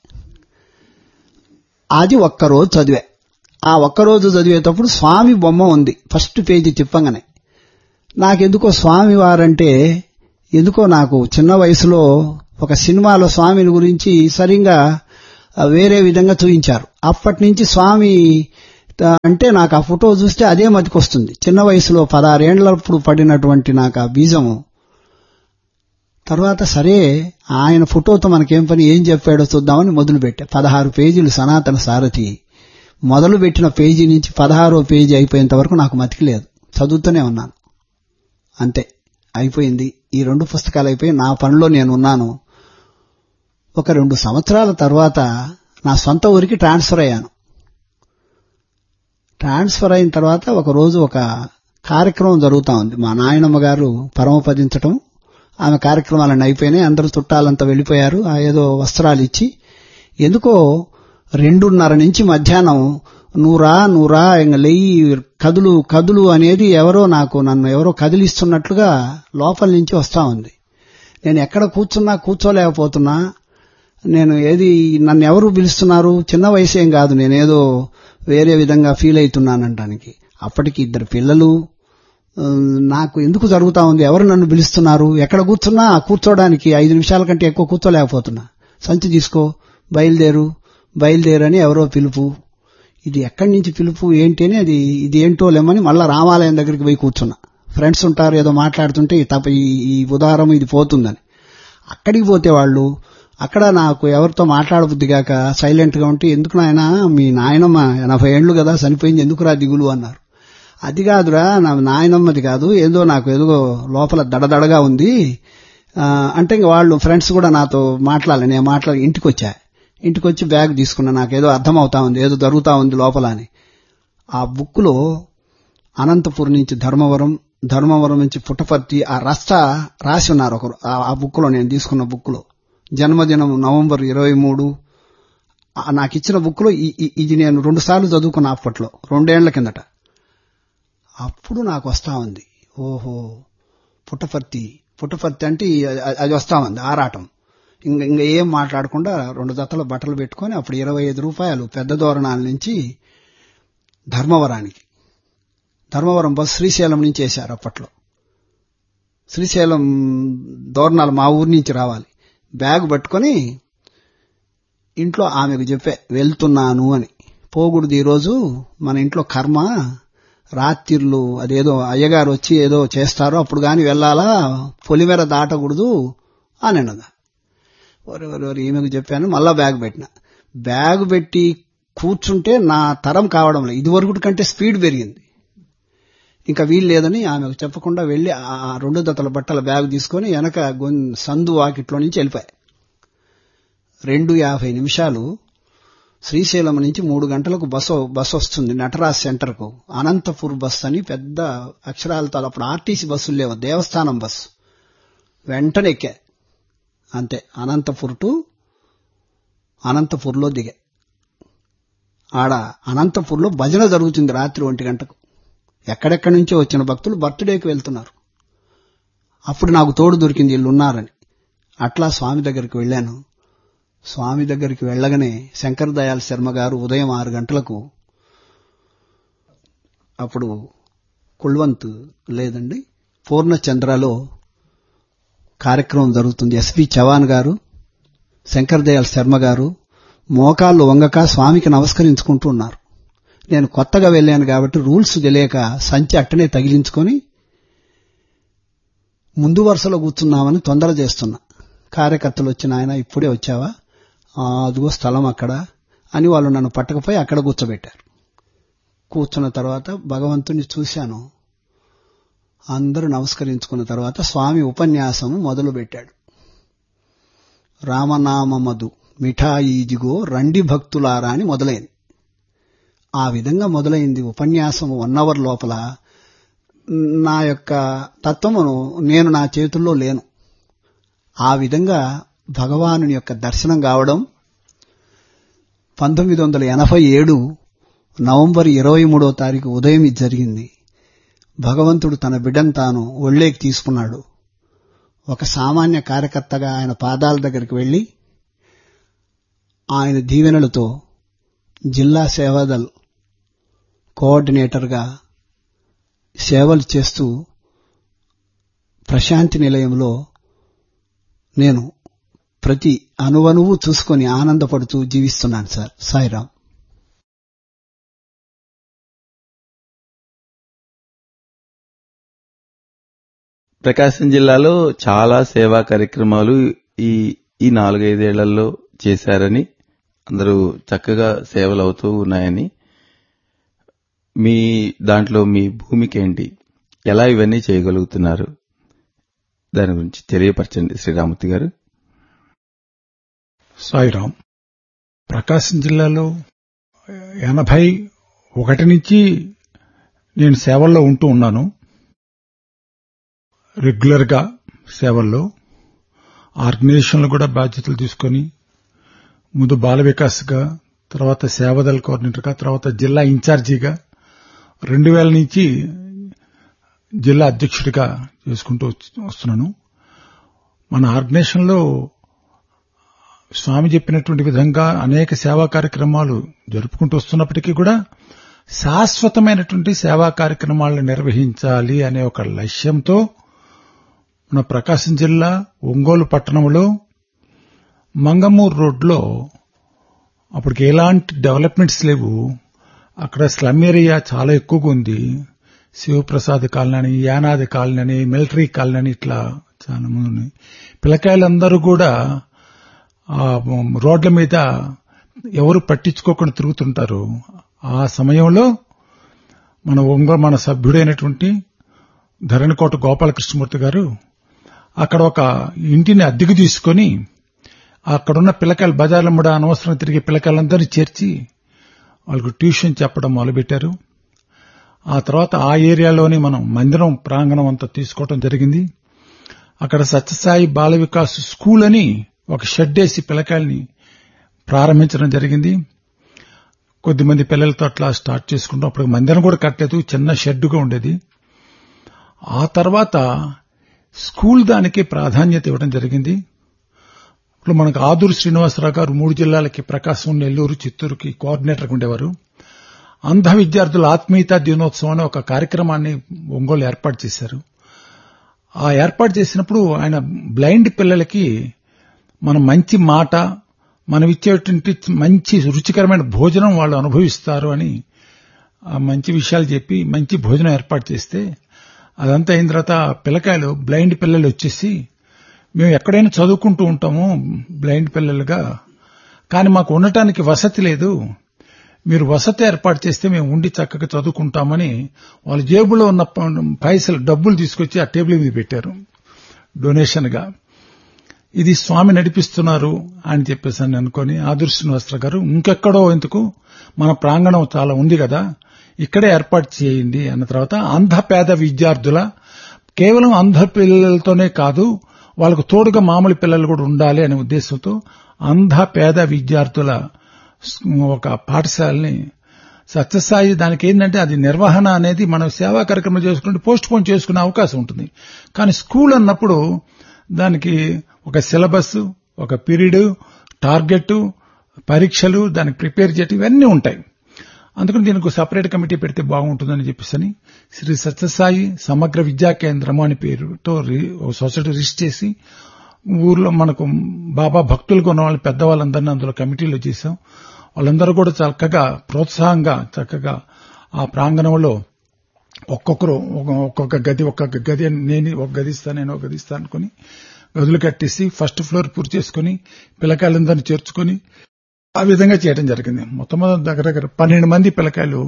అది ఒక్కరోజు చదివా. ఆ ఒక్కరోజు చదివేటప్పుడు స్వామి బొమ్మ ఉంది ఫస్ట్ పేజీ తిప్పంగానే. నాకెందుకో స్వామి వారంటే ఎందుకో నాకు చిన్న వయసులో ఒక సినిమాలో స్వామిని గురించి సరిగ్గా వేరే విధంగా చూపించారు. అప్పటి నుంచి స్వామి అంటే నాకు ఆ ఫోటో చూస్తే అదే మతికొస్తుంది. చిన్న వయసులో 16 ఏండ్లప్పుడు పడినటువంటి నాకు ఆ బీజము. తర్వాత సరే ఆయన ఫోటోతో మనకేం పని, ఏం చెప్పాడో చూద్దామని మొదలుపెట్టా. 16 పేజీలు సనాతన సారథి. మొదలుపెట్టిన పేజీ నుంచి 16వ పేజీ అయిపోయేంత వరకు నాకు మతికి లేదు, చదువుతూనే ఉన్నాను. అంతే, అయిపోయింది. ఈ 2 పుస్తకాలు అయిపోయి నా పనిలో నేను ఉన్నాను. ఒక 2 సంవత్సరాల తర్వాత నా సొంత ఊరికి ట్రాన్స్ఫర్ అయ్యాను. ట్రాన్స్ఫర్ అయిన తర్వాత ఒక రోజు ఒక కార్యక్రమం జరుగుతా ఉంది. మా నాయనమ్మ గారు పరమపదించటం, ఆమె కార్యక్రమాలన్నీ అయిపోయినాయి. అందరూ చుట్టాలంతా వెళ్లిపోయారు. ఏదో వస్త్రాలు ఇచ్చి ఎందుకో 2:30 నుంచి మధ్యాహ్నం నూరా ఇంక లెయ్యి కదులు కదులు అనేది నన్ను ఎవరో కదిలిస్తున్నట్లుగా లోపల నుంచి వస్తా ఉంది. నేను ఎక్కడ కూర్చోలేకపోతున్నా. నేను నన్ను ఎవరు పిలుస్తున్నారు, చిన్న వయసేం కాదు, నేనేదో వేరే విధంగా ఫీల్ అవుతున్నానంటానికి. అప్పటికి 2 పిల్లలు. నాకు ఎందుకు జరుగుతా ఉంది, ఎవరు నన్ను పిలుస్తున్నారు, ఎక్కడ కూర్చోడానికి 5 నిమిషాల కంటే ఎక్కువ కూర్చోలేకపోతున్నా. సంచి తీసుకో, బయలుదేరని ఎవరో పిలుపు. ఇది ఎక్కడి నుంచి పిలుపు ఏంటి అని ఇది ఏంటో లేమని మళ్ళా రామాలయం దగ్గరికి పోయి కూర్చున్నా. ఫ్రెండ్స్ ఉంటారు, ఏదో మాట్లాడుతుంటే ఈ ఉదాహరణ ఇది పోతుందని. అక్కడికి పోతే వాళ్ళు అక్కడ నాకు ఎవరితో మాట్లాడబుద్దిగాక సైలెంట్ గా ఉంటే, ఎందుకు నాయనా మీ నాయనమ్మ 80 ఏండ్లు కదా చనిపోయింది, ఎందుకురా దిగులు అన్నారు. అది కాదురా, నా నాయనమ్మది కాదు, నాకు ఏదో లోపల దడదడగా ఉంది అంటే ఇంక వాళ్ళు ఫ్రెండ్స్ కూడా నాతో నేను ఇంటికి వచ్చి బ్యాగ్ తీసుకున్నా. నాకేదో అర్థం అవుతా ఉంది, ఏదో జరుగుతా ఉంది లోపల అని. ఆ బుక్లో అనంతపురం నుంచి ధర్మవరం నుంచి పుట్టపర్తి ఆ రాసి ఉన్నారు ఒకరు. ఆ బుక్లో, నేను తీసుకున్న బుక్లో జన్మదినం నవంబర్ 23. నాకు ఇచ్చిన బుక్లో ఇది నేను 2 సార్లు చదువుకున్నా అప్పట్లో, 2 ఏళ్ల కిందట. అప్పుడు నాకు వస్తా ఉంది, ఓహో పుట్టపర్తి అంటే అది వస్తా ఉంది ఆరాటం. ఇంకా ఏం మాట్లాడకుండా 2 జతల బట్టలు పెట్టుకుని అప్పుడు 25 రూపాయలు పెద్ద దోరణాల నుంచి ధర్మవరం బస్ శ్రీశైలం నుంచి వేశారు అప్పట్లో. శ్రీశైలం దోరణాలు మా ఊరి నుంచి రావాలి. బ్యాగ్ పట్టుకొని ఇంట్లో ఆమెకు చెప్పే వెళ్తున్నాను అని. పోకూడదు ఈరోజు, మన ఇంట్లో కర్మ, రాత్రిళ్ళు అదేదో అయ్యగారు వచ్చి ఏదో చేస్తారో అప్పుడు గాని వెళ్ళాలా, పొలిమేర దాటకూడదు అని అన్నదా. ఈమెకు చెప్పాను. మళ్ళా బ్యాగ్ పెట్టి కూర్చుంటే నా తరం కావడం లేదు, ఇదివరకు కంటే స్పీడ్ పెరిగింది. ఇంకా వీలు లేదని ఆమెకు చెప్పకుండా వెళ్లి ఆ 2 జతల బట్టల బ్యాగ్ తీసుకుని వెనక సందు వాకిట్లో నుంచి వెళ్ళిపోయా. 2:50 నిమిషాలు శ్రీశైలం నుంచి 3 గంటలకు బస్సు వస్తుంది నటరాజ్ సెంటర్ కు. అనంతపూర్ బస్ అని పెద్ద అక్షరాలతో, అప్పుడు ఆర్టీసీ బస్సులు లేవు, దేవస్థానం బస్సు. వెంటనే ఎక్కా, అంతే. అనంతపూర్లో దిగా. ఆడ అనంతపూర్లో భజన జరుగుతుంది రాత్రి 1 గంటకు. ఎక్కడెక్కడి నుంచో వచ్చిన భక్తులు బర్త్డేకి వెళ్తున్నారు. అప్పుడు నాకు తోడు దొరికింది, వీళ్ళు ఉన్నారని. అట్లా స్వామి దగ్గరికి వెళ్ళాను. స్వామి దగ్గరికి వెళ్ళగానే శంకర్ దయాళ్ శర్మ గారు ఉదయం 6 గంటలకు, అప్పుడు కుల్వంత్ లేదండి, పూర్ణచంద్రలో కార్యక్రమం జరుగుతుంది. ఎస్పి చవాన్ గారు, శంకర్ దయాళ్ శర్మ గారు మోకాళ్ళు వంగక స్వామికి నమస్కరించుకుంటూ ఉన్నారు. నేను కొత్తగా వెళ్ళాను కాబట్టి రూల్స్ తెలియక సంచి అట్టనే తగిలించుకొని ముందు వరుసలో కూర్చున్నామని తొందర చేస్తున్నా. కార్యకర్తలు వచ్చిన, ఆయన ఇప్పుడే వచ్చావా, అదిగో స్థలం అక్కడ అని వాళ్ళు నన్ను పట్టకపోయి అక్కడ కూర్చోబెట్టారు. కూర్చున్న తర్వాత భగవంతుని చూశాను. అందరూ నమస్కరించుకున్న తర్వాత స్వామి ఉపన్యాసం మొదలుపెట్టాడు. రామనామమధు మిఠాయి ఇదిగో రండి భక్తులారా అని మొదలైంది. ఆ విధంగా మొదలైంది ఉపన్యాసం. 1 అవర్ లోపల నా యొక్క తత్వమును నేను నా చేతుల్లో లేను. ఆ విధంగా భగవానుని యొక్క దర్శనం కావడం 1987 నవంబర్ 23వ తారీఖు ఉదయం ఇది జరిగింది. భగవంతుడు తన బిడ్డను తాను ఒళ్ళేకి తీసుకున్నాడు. ఒక సామాన్య కార్యకర్తగా ఆయన పాదాల దగ్గరికి వెళ్లి ఆయన దీవెనలతో జిల్లా సేవాదల్ కోఆర్డినేటర్గా సేవలు చేస్తూ ప్రశాంతి నిలయంలో నేను ప్రతి అణువణువు చూసుకొని ఆనందపడుతూ జీవిస్తున్నాను సార్. సాయిరాం. ప్రకాశం జిల్లాలో చాలా సేవా కార్యక్రమాలు ఈ 4-5 ఏళ్లలో చేశారని, అందరూ చక్కగా సేవలు అవుతూ ఉన్నాయని, మీ దాంట్లో మీ భూమిక ఏంటి, ఎలా ఇవన్నీ చేయగలుగుతున్నారు, దాని గురించి తెలియపరచండి శ్రీరామూర్తి గారు. సాయిరాం. ప్రకాశం జిల్లాలో 81 నుంచి నేను సేవల్లో ఉంటూ ఉన్నాను. రెగ్యులర్ గా సేవల్లో ఆర్గనైజేషన్లు కూడా బాధ్యతలు తీసుకొని ముందు బాల వికాస్గా, తర్వాత సేవాదళ కోఆర్డినేటర్గా, తర్వాత జిల్లా ఇన్ఛార్జిగా 2000 నుంచి జిల్లా అధ్యక్షుడిగా చేసుకుంటూ వస్తున్నాను. మన ఆర్గనైజేషన్లో స్వామి చెప్పినటువంటి విధంగా అనేక సేవా కార్యక్రమాలు జరుపుకుంటూ వస్తున్నప్పటికీ కూడా శాశ్వతమైనటువంటి సేవా కార్యక్రమాలను నిర్వహించాలి అనే ఒక లక్ష్యంతో మన ప్రకాశం జిల్లా ఒంగోలు పట్టణంలో మంగమూరు రోడ్లో, అప్పటికి ఎలాంటి డెవలప్మెంట్స్ లేవు, అక్కడ స్లమ్ ఏరియా చాలా ఎక్కువగా ఉంది. శివప్రసాద్ కాలనీ అని, యానాది కాలనీ అని, మిలిటరీ కాలనీ అని, ఇట్లా చాలా మంది పిల్లకాయలందరూ కూడా ఆ రోడ్ల మీద ఎవరు పట్టించుకోకుండా తిరుగుతుంటారు. ఆ సమయంలో మన సభ్యుడైనటువంటి ధరణికోట గోపాలకృష్ణమూర్తి గారు అక్కడ ఒక ఇంటిని అద్దెకు తీసుకుని అక్కడున్న పిల్లకాయలు, బజార్ల ముడ అనవసరం తిరిగే పిల్లకాయలందరినీ చేర్చి వాళ్ళకు ట్యూషన్ చెప్పడం మొదలుపెట్టారు. ఆ తర్వాత ఆ ఏరియాలోని మనం మందిరం ప్రాంగణం అంతా తీసుకోవడం జరిగింది. అక్కడ సత్యసాయి బాల వికాస్ స్కూల్ అని ఒక షెడ్ వేసి పిల్లకాయల్ని ప్రారంభించడం జరిగింది. కొద్దిమంది పిల్లలతో అట్లా స్టార్ట్ చేసుకుంటాం. అప్పుడు మందిరం కూడా కట్టలేదు, చిన్న షెడ్డుగా ఉండేది. ఆ తర్వాత స్కూల్ దానికి ప్రాధాన్యత ఇవ్వడం జరిగింది. ఇప్పుడు మనకు ఆదూరు శ్రీనివాసరావు గారు 3 జిల్లాలకి, ప్రకాశం, నెల్లూరు, చిత్తూరుకి కోఆర్డినేటర్గా ఉండేవారు. అంధ విద్యార్థుల ఆత్మీయతా దినోత్సవం అనే ఒక కార్యక్రమాన్ని ఒంగోలు ఏర్పాటు చేశారు. ఆ ఏర్పాటు చేసినప్పుడు ఆయన బ్లైండ్ పిల్లలకి మనం మంచి మాట, మనం ఇచ్చేటువంటి మంచి రుచికరమైన భోజనం వాళ్ళు అనుభవిస్తారు అని మంచి విషయాలు చెప్పి మంచి భోజనం ఏర్పాటు చేస్తే, అదంతా అయిన తర్వాత పిల్లకాయలు, బ్లైండ్ పిల్లలు వచ్చేసి, మేము ఎక్కడైనా చదువుకుంటూ ఉంటాము బ్లైండ్ పిల్లలుగా, కానీ మాకు ఉండటానికి వసతి లేదు, మీరు వసతి ఏర్పాటు చేస్తే మేము ఉండి చక్కగా చదువుకుంటామని వాళ్ళ జేబులో ఉన్న పైసలు, డబ్బులు తీసుకొచ్చి ఆ టేబుల్ మీద పెట్టారు డొనేషన్ గా. ఇది స్వామి నడిపిస్తున్నారు అని చెప్పేసి అని అనుకుని ఆదూరు శ్రీనివాసరావు గారు, ఇంకెక్కడో ఎందుకు, మన ప్రాంగణం చాలా ఉంది కదా, ఇక్కడే ఏర్పాటు చేయండి అన్న తర్వాత అంధ పేద విద్యార్థుల, కేవలం అంధ పిల్లలతోనే కాదు వాళ్ళకు తోడుగా మామూలు పిల్లలు కూడా ఉండాలి అనే ఉద్దేశంతో అంధ పేద విద్యార్థుల ఒక పాఠశాలని సత్యసాయి, దానికి ఏంటంటే అది నిర్వహణ అనేది మనం సేవా కార్యక్రమం చేసుకుంటే పోస్ట్ పోన్ చేసుకునే అవకాశం ఉంటుంది. కానీ స్కూల్ అన్నప్పుడు దానికి ఒక సిలబస్, ఒక పీరియడ్, టార్గెట్, పరీక్షలు, దానికి ప్రిపేర్ చేయటం, ఇవన్నీ ఉంటాయి. అందుకని దీనికి సపరేట్ కమిటీ పెడితే బాగుంటుందని చెప్పేసి శ్రీ సత్యసాయి సమగ్ర విద్యా కేంద్రము అనే పేరుతో ఒక సొసైటీ రిజిస్టర్ చేసి ఊర్లో మనకు బాబా భక్తులుగా ఉన్న వాళ్ళు పెద్దవాళ్ళందరినీ అందులో కమిటీలో చేశాం. వాళ్ళందరూ కూడా చక్కగా ప్రోత్సాహంగా చక్కగా ఆ ప్రాంగణంలో ఒక్కొక్కరు ఒక్కొక్క గది, నేను ఒక గది ఇస్తాను, నేను ఒక గది ఇస్తాను అనుకుని గదులు కట్టేసి ఫస్ట్ ఫ్లోర్ పూర్తి చేసుకుని పిల్లకాయలందరినీ చేర్చుకుని ఆ విధంగా చేయడం జరిగింది. మొత్తం దగ్గర 12 మంది పిల్లకాయలు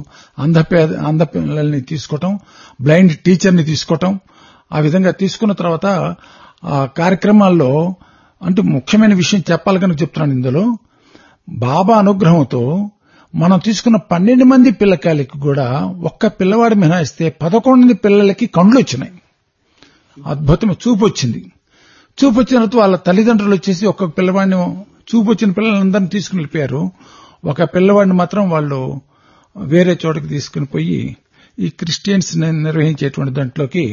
అంధ పిల్లల్ని తీసుకోవటం, బ్లైండ్ టీచర్ని తీసుకోవటం, ఆ విధంగా తీసుకున్న తర్వాత ఆ కార్యక్రమాల్లో అంటే ముఖ్యమైన విషయం చెప్పాలి కనుక చెప్తున్నాను. ఇందులో బాబా అనుగ్రహంతో మనం తీసుకున్న 12 మంది పిల్లకాయలకి కూడా ఒక్క పిల్లవాడు మినహాయిస్తే 11 పిల్లలకి కండ్లు వచ్చినాయి. అద్భుతమైన చూపు వచ్చింది. చూపు వచ్చిన వాళ్ళ తల్లిదండ్రులు వచ్చేసి ఒక్కొక్క పిల్లవాడిని, చూపు వచ్చిన పిల్లలందరినీ తీసుకుని వెళ్ళిపోయారు. ఒక పిల్లవాడిని మాత్రం వాళ్ళు వేరే చోటకి తీసుకుని పోయి ఈ క్రిస్టియన్స్ నిర్వహించేటువంటి దాంట్లోకి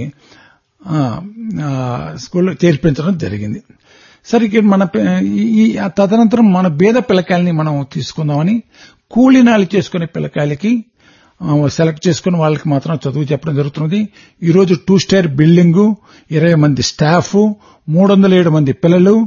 స్కూల్లో చేర్పించడం జరిగింది. సరే, మన తదనంతరం మన బీద పిల్లకాయలని మనం తీసుకుందామని కూలీనాలు చేసుకునే పిల్లకాయలకి సెలెక్ట్ చేసుకుని వాళ్ళకి మాత్రం చదువు చెప్పడం జరుగుతున్నది. ఈరోజు 2 స్టార్ బిల్డింగు, 20 మంది స్టాఫ్, 307 మంది పిల్లలు,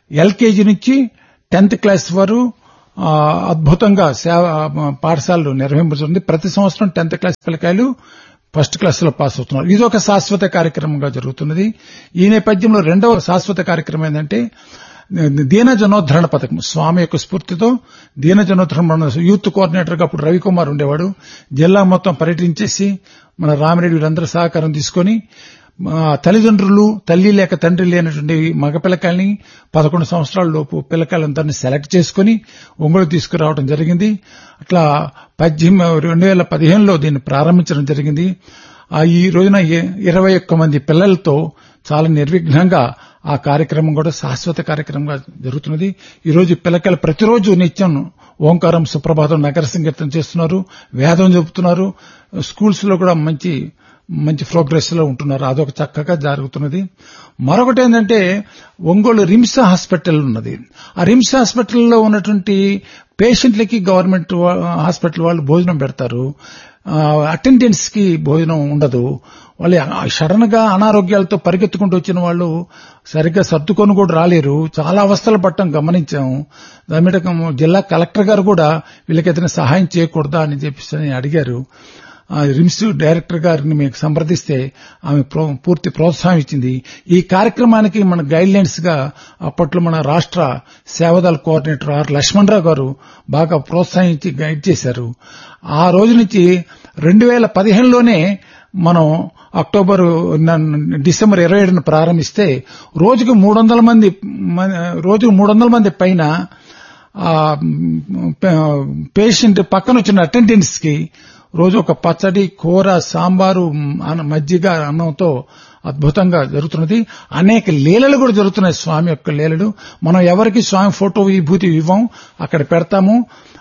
ఎల్కేజీ నుంచి 10th క్లాస్ వరకు అద్భుతంగా పాఠశాలలు నిర్వహింపబడుతుంది. ప్రతి సంవత్సరం 10th క్లాస్ పిల్లకాయలు ఫస్ట్ క్లాస్ లో పాస్ అవుతున్నారు. ఇది ఒక శాశ్వత కార్యక్రమంగా జరుగుతున్నది. ఈ నేపథ్యంలో రెండవ శాశ్వత కార్యక్రమం ఏంటంటే దీనజనోద్ధరణ పథకం. స్వామి యొక్క స్ఫూర్తితో దీనజనోద్ధరణ యూత్ కోఆర్డినేటర్ గా అప్పుడు రవికుమార్ ఉండేవాడు. జిల్లా మొత్తం పర్యటించేసి మన రామిరెడ్డి వీళ్ళందరూ సహకారం తీసుకొని తల్లిదండ్రులు తల్లి లేక తండ్రి లేనటువంటి మగ పిల్లకాయల్ని 11 సంవత్సరాల లోపు పిల్లకాయలందరినీ సెలెక్ట్ చేసుకుని ఒంగోలు తీసుకురావడం జరిగింది. అట్లా 2015లో దీన్ని ప్రారంభించడం జరిగింది. ఈ రోజున 21 మంది పిల్లలతో చాలా నిర్విఘ్నంగా ఆ కార్యక్రమం కూడా శాశ్వత కార్యక్రమంగా జరుగుతున్నది. ఈ రోజు పిల్లకాయలు ప్రతిరోజు నిత్యం ఓంకారం సుప్రభాతం నగర సంకీర్తన చేస్తున్నారు, వేదం చెబుతున్నారు. స్కూల్స్ లో కూడా మంచి ప్రోగ్రెస్ లో ఉంటున్నారు. అదొక చక్కగా జరుగుతున్నది. మరొకటి ఏంటంటే ఒంగోలు రిమ్స్ హాస్పిటల్ ఉన్నది. ఆ రిమ్స్ హాస్పిటల్లో ఉన్నటువంటి పేషెంట్లకి గవర్నమెంట్ హాస్పిటల్ వాళ్ళు భోజనం పెడతారు. అటెండెన్స్ కి భోజనం ఉండదు. వాళ్ళు సడన్ గా అనారోగ్యాలతో పరిగెత్తుకుంటూ వచ్చిన వాళ్ళు సరిగ్గా సర్దుకొని కూడా రాలేరు. చాలా అవస్థలు పట్టడం గమనించాము. దాని మీద జిల్లా కలెక్టర్ గారు కూడా వీళ్ళకి ఏదైనా సహాయం చేయకూడదా అని చెప్పి అడిగారు. రిమ్స్ డైరెక్టర్ గారిని మీకు సంప్రదిస్తే ఆమె పూర్తి ప్రోత్సాహం ఇచ్చింది. ఈ కార్యక్రమానికి మన గైడ్ లైన్స్ గా అప్పట్లో మన రాష్ట్ర సేవాదళ కోఆర్డినేటర్ ఆర్ లక్ష్మణరావు గారు బాగా ప్రోత్సహించి గైడ్ చేశారు. ఆ రోజు నుంచి 2015లోనే మనం డిసెంబర్ 27న ప్రారంభిస్తే రోజుకు 300 మంది పైన పేషెంట్ పక్కన వచ్చిన అటెండెన్స్ కి రోజు ఒక పచ్చడి, కూర, సాంబారు, మజ్జిగ, అన్నంతో అద్భుతంగా జరుగుతున్నది. అనేక లీలలు కూడా జరుగుతున్నాయి. స్వామి యొక్క లీలలు మనం ఎవరికి స్వామి ఫోటో విభూతి ఇవ్వం, అక్కడ పెడతాము.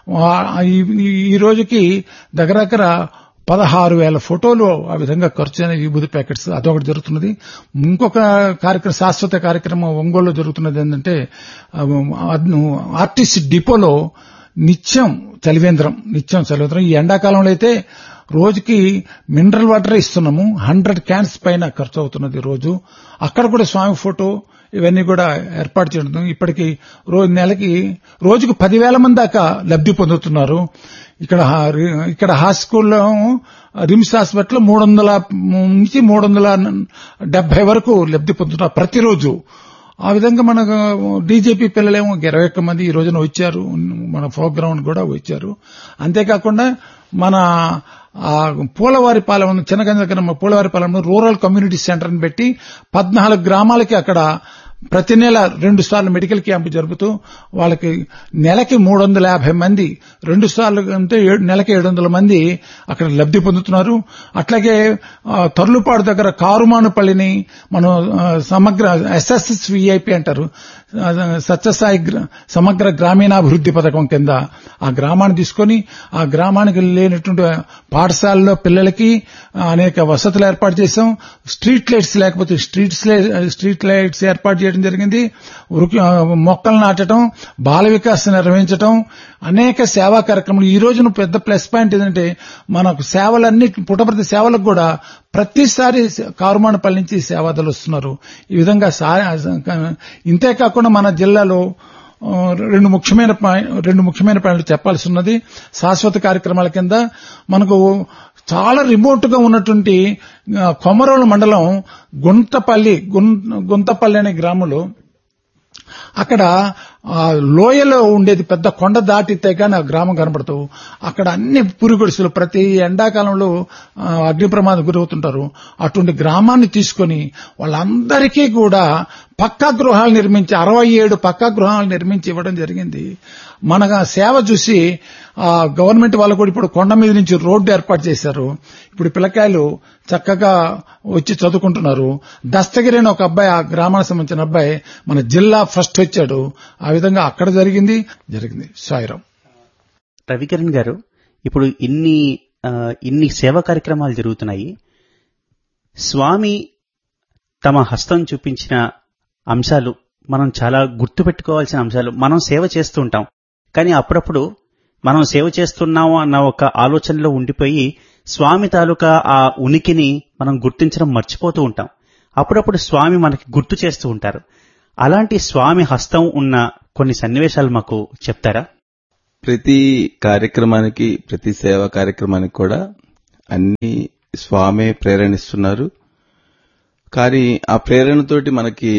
ఈ రోజుకి దగ్గర 16,000 ఫోటోలు ఆ విధంగా ఖర్చు అయిన విభూతి ప్యాకెట్స్ అదొకటి జరుగుతున్నది. ఇంకొక కార్యక్రమం శాశ్వత కార్యక్రమం ఒంగోలులో జరుగుతున్నది ఏంటంటే ఆర్టీసీ డిపోలో నిత్యం చలివేంద్రం. ఈ ఎండాకాలంలో అయితే రోజుకి మినరల్ వాటర్ ఇస్తున్నాము. 100 క్యాన్స్ పైన ఖర్చు అవుతున్నది రోజు. అక్కడ కూడా స్వామి ఫోటో ఇవన్నీ కూడా ఏర్పాటు చేయడం. ఇప్పటికి రోజుకు 10,000 మంది దాకా లబ్ధి పొందుతున్నారు. ఇక్కడ హాస్పిటల్లో రిమ్స్ హాస్పిటల్ 300 నుంచి 370 వరకు లబ్ధి పొందుతున్నారు ప్రతిరోజు. ఆ విధంగా మన డీజేపీ పిల్లలేమో 21 మంది ఈ రోజున వచ్చారు. మన ప్రోగ్రామ్ కూడా వచ్చారు. అంతేకాకుండా మన పూలవారిపాలెం చిన్నగంజ పూలవారిపాలెంలో రూరల్ కమ్యూనిటీ సెంటర్ ని పెట్టి 14 గ్రామాలకి అక్కడ ప్రతి నెల 2 సార్లు మెడికల్ క్యాంపు జరుపుతూ వాళ్ళకి నెలకి 350 మంది 2 సార్లు అంటే నెలకి 700 మంది అక్కడ లబ్ధి పొందుతున్నారు. అట్లాగే తర్లుపాడు దగ్గర కారుమానుపల్లిని మనం సమగ్ర SSSVIP అంటారు, సత్యసాయి సమగ్ర గ్రామీణాభివృద్ధి పథకం కింద ఆ గ్రామాన్ని తీసుకొని ఆ గ్రామానికి లేనటువంటి పాఠశాలలో పిల్లలకి అనేక వసతులు ఏర్పాటు చేశాం. స్ట్రీట్ లైట్స్ లేకపోతే స్ట్రీట్ లైట్స్ ఏర్పాటు చేయడం జరిగింది. మొక్కలు నాటడం, బాల వికాసం నిర్వహించడం, అనేక సేవా కార్యక్రమాలు. ఈ రోజున పెద్ద ప్లస్ పాయింట్ ఏంటంటే మనకు సేవలన్నీ పుట్టపర్తి సేవలకు కూడా ప్రతిసారి కారుమానపల్లి నుంచి సేవాదాలు వస్తున్నారు. ఈ విధంగా ఇంతే కాకుండా మన జిల్లాలో రెండు ముఖ్యమైన పాయింట్లు చెప్పాల్సి ఉన్నది. శాశ్వత కార్యక్రమాల కింద మనకు చాలా రిమోట్ గా ఉన్నటువంటి కొమరోలు మండలం గుంతపల్లి అనే గ్రామంలో అక్కడ లోయలో ఉండేది పెద్ద కొండ దాటితే కానీ ఆ గ్రామం కనబడతావు. అక్కడ అన్ని పురిగొడుసులు ప్రతి ఎండాకాలంలో అగ్ని ప్రమాదం గురవుతుంటారు. అటువంటి గ్రామాన్ని తీసుకొని వాళ్ళందరికీ కూడా పక్కా గృహాలు నిర్మించి 67 పక్కా గృహాలు నిర్మించి ఇవ్వడం జరిగింది. మన సేవ చూసి గవర్నమెంట్ వాళ్ళు కూడా ఇప్పుడు కొండ మీద నుంచి రోడ్డు ఏర్పాటు చేశారు. ఇప్పుడు పిల్లకాయలు చక్కగా వచ్చి చదువుకుంటున్నారు. దస్తగిరి అని ఒక అబ్బాయి, ఆ గ్రామానికి సంబంధించిన అబ్బాయి మన జిల్లా ఫస్ట్ వచ్చాడు. ఆ విధంగా అక్కడ జరిగింది. సాయిరాం. రవికిరణ్ గారు, ఇప్పుడు ఇన్ని సేవా కార్యక్రమాలు జరుగుతున్నాయి. స్వామి తమ హస్తం చూపించిన అంశాలు మనం చాలా గుర్తుపెట్టుకోవాల్సిన అంశాలు. మనం సేవ చేస్తూ ఉంటాం, కానీ అప్పుడప్పుడు మనం సేవ చేస్తున్నాము అన్న ఒక ఆలోచనలో ఉండిపోయి స్వామి తాలూకా ఆ ఉనికిని మనం గుర్తించడం మర్చిపోతూ ఉంటాం. అప్పుడప్పుడు స్వామి మనకి గుర్తు చేస్తూ ఉంటారు. అలాంటి స్వామి హస్తం ఉన్న కొన్ని సన్నివేశాలు మాకు చెప్తారా? ప్రతి కార్యక్రమానికి, ప్రతి సేవా కార్యక్రమానికి కూడా అన్ని స్వామే ప్రేరణిస్తున్నారు. కానీ ఆ ప్రేరణతోటి మనకి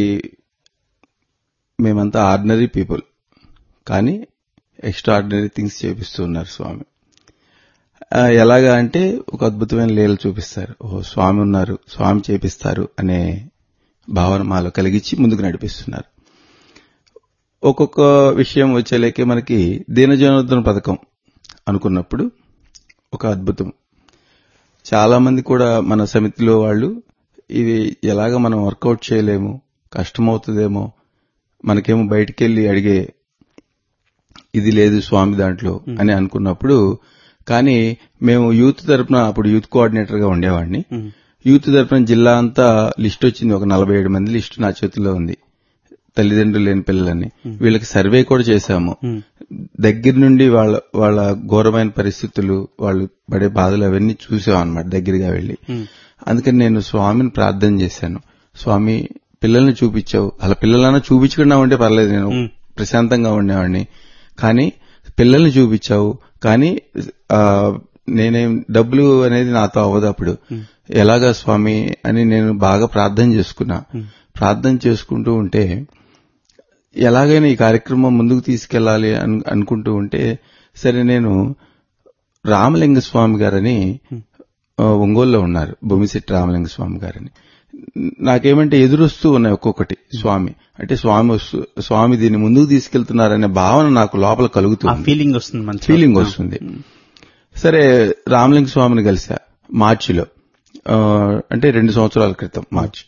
మేమంతా ఆర్డినరీ పీపుల్, కానీ ఎక్స్ట్రాఆర్డినరీ థింగ్స్ చేపిస్తూ ఉన్నారు స్వామి. ఎలాగా అంటే ఒక అద్భుతమైన లీలలు చూపిస్తారు. స్వామి ఉన్నారు, స్వామి చేపిస్తారు అనే భావన మాలో కలిగించి ముందుకు నడిపిస్తున్నారు. ఒక్కొక్క విషయం వచ్చేలేకే మనకి దీనజనోద్ధరణ పథకం అనుకున్నప్పుడు ఒక అద్భుతం. చాలా మంది కూడా మన సమితిలో వాళ్ళు ఇవి ఎలాగ మనం వర్కౌట్ చేయలేము, కష్టమవుతుందేమో, మనకేమో బయటికెళ్లి అడిగే ఇది లేదు స్వామి దాంట్లో అని అనుకున్నప్పుడు, కానీ మేము యూత్ తరపున అప్పుడు యూత్ కోఆర్డినేటర్ గా ఉండేవాడిని. యూత్ తరపున జిల్లా అంతా లిస్ట్ వచ్చింది, ఒక 47 మంది లిస్టు నా చేతిలో ఉంది, తల్లిదండ్రులు లేని పిల్లలని. వీళ్ళకి సర్వే కూడా చేశాము. దగ్గర నుండి వాళ్ళ ఘోరమైన పరిస్థితులు, వాళ్ళు పడే బాధలు అవన్నీ చూసాం అన్నమాట దగ్గరగా వెళ్లి. అందుకని నేను స్వామిని ప్రార్థన చేశాను, స్వామి పిల్లల్ని చూపించావు, అలా పిల్లలన్నా చూపించకుండా ఉంటే పర్లేదు, నేను ప్రశాంతంగా ఉండేవాడిని, కానీ పిల్లల్ని చూపించావు, కానీ నేనేం డబ్బులు అనేది నాతో అవ్వదు. అప్పుడు ఎలాగా స్వామి అని నేను బాగా ప్రార్థన చేసుకున్నా. ప్రార్థన చేసుకుంటూ ఉంటే ఎలాగైనా ఈ కార్యక్రమం ముందుకు తీసుకెళ్లాలి అనుకుంటూ ఉంటే, సరే నేను రామలింగ స్వామి గారని ఒంగోలులో ఉన్నారు, భూమిశెట్టి రామలింగ స్వామి గారని. నాకేమంటే ఎదురొస్తూ ఉన్నాయి ఒక్కొక్కటి స్వామి, అంటే స్వామి దీన్ని ముందుకు తీసుకెళ్తున్నారనే భావన నాకు లోపల కలుగుతుంది, ఫీలింగ్ వస్తుంది. సరే రామలింగ స్వామిని కలిసా మార్చిలో, అంటే 2 సంవత్సరాల క్రితం, మార్చి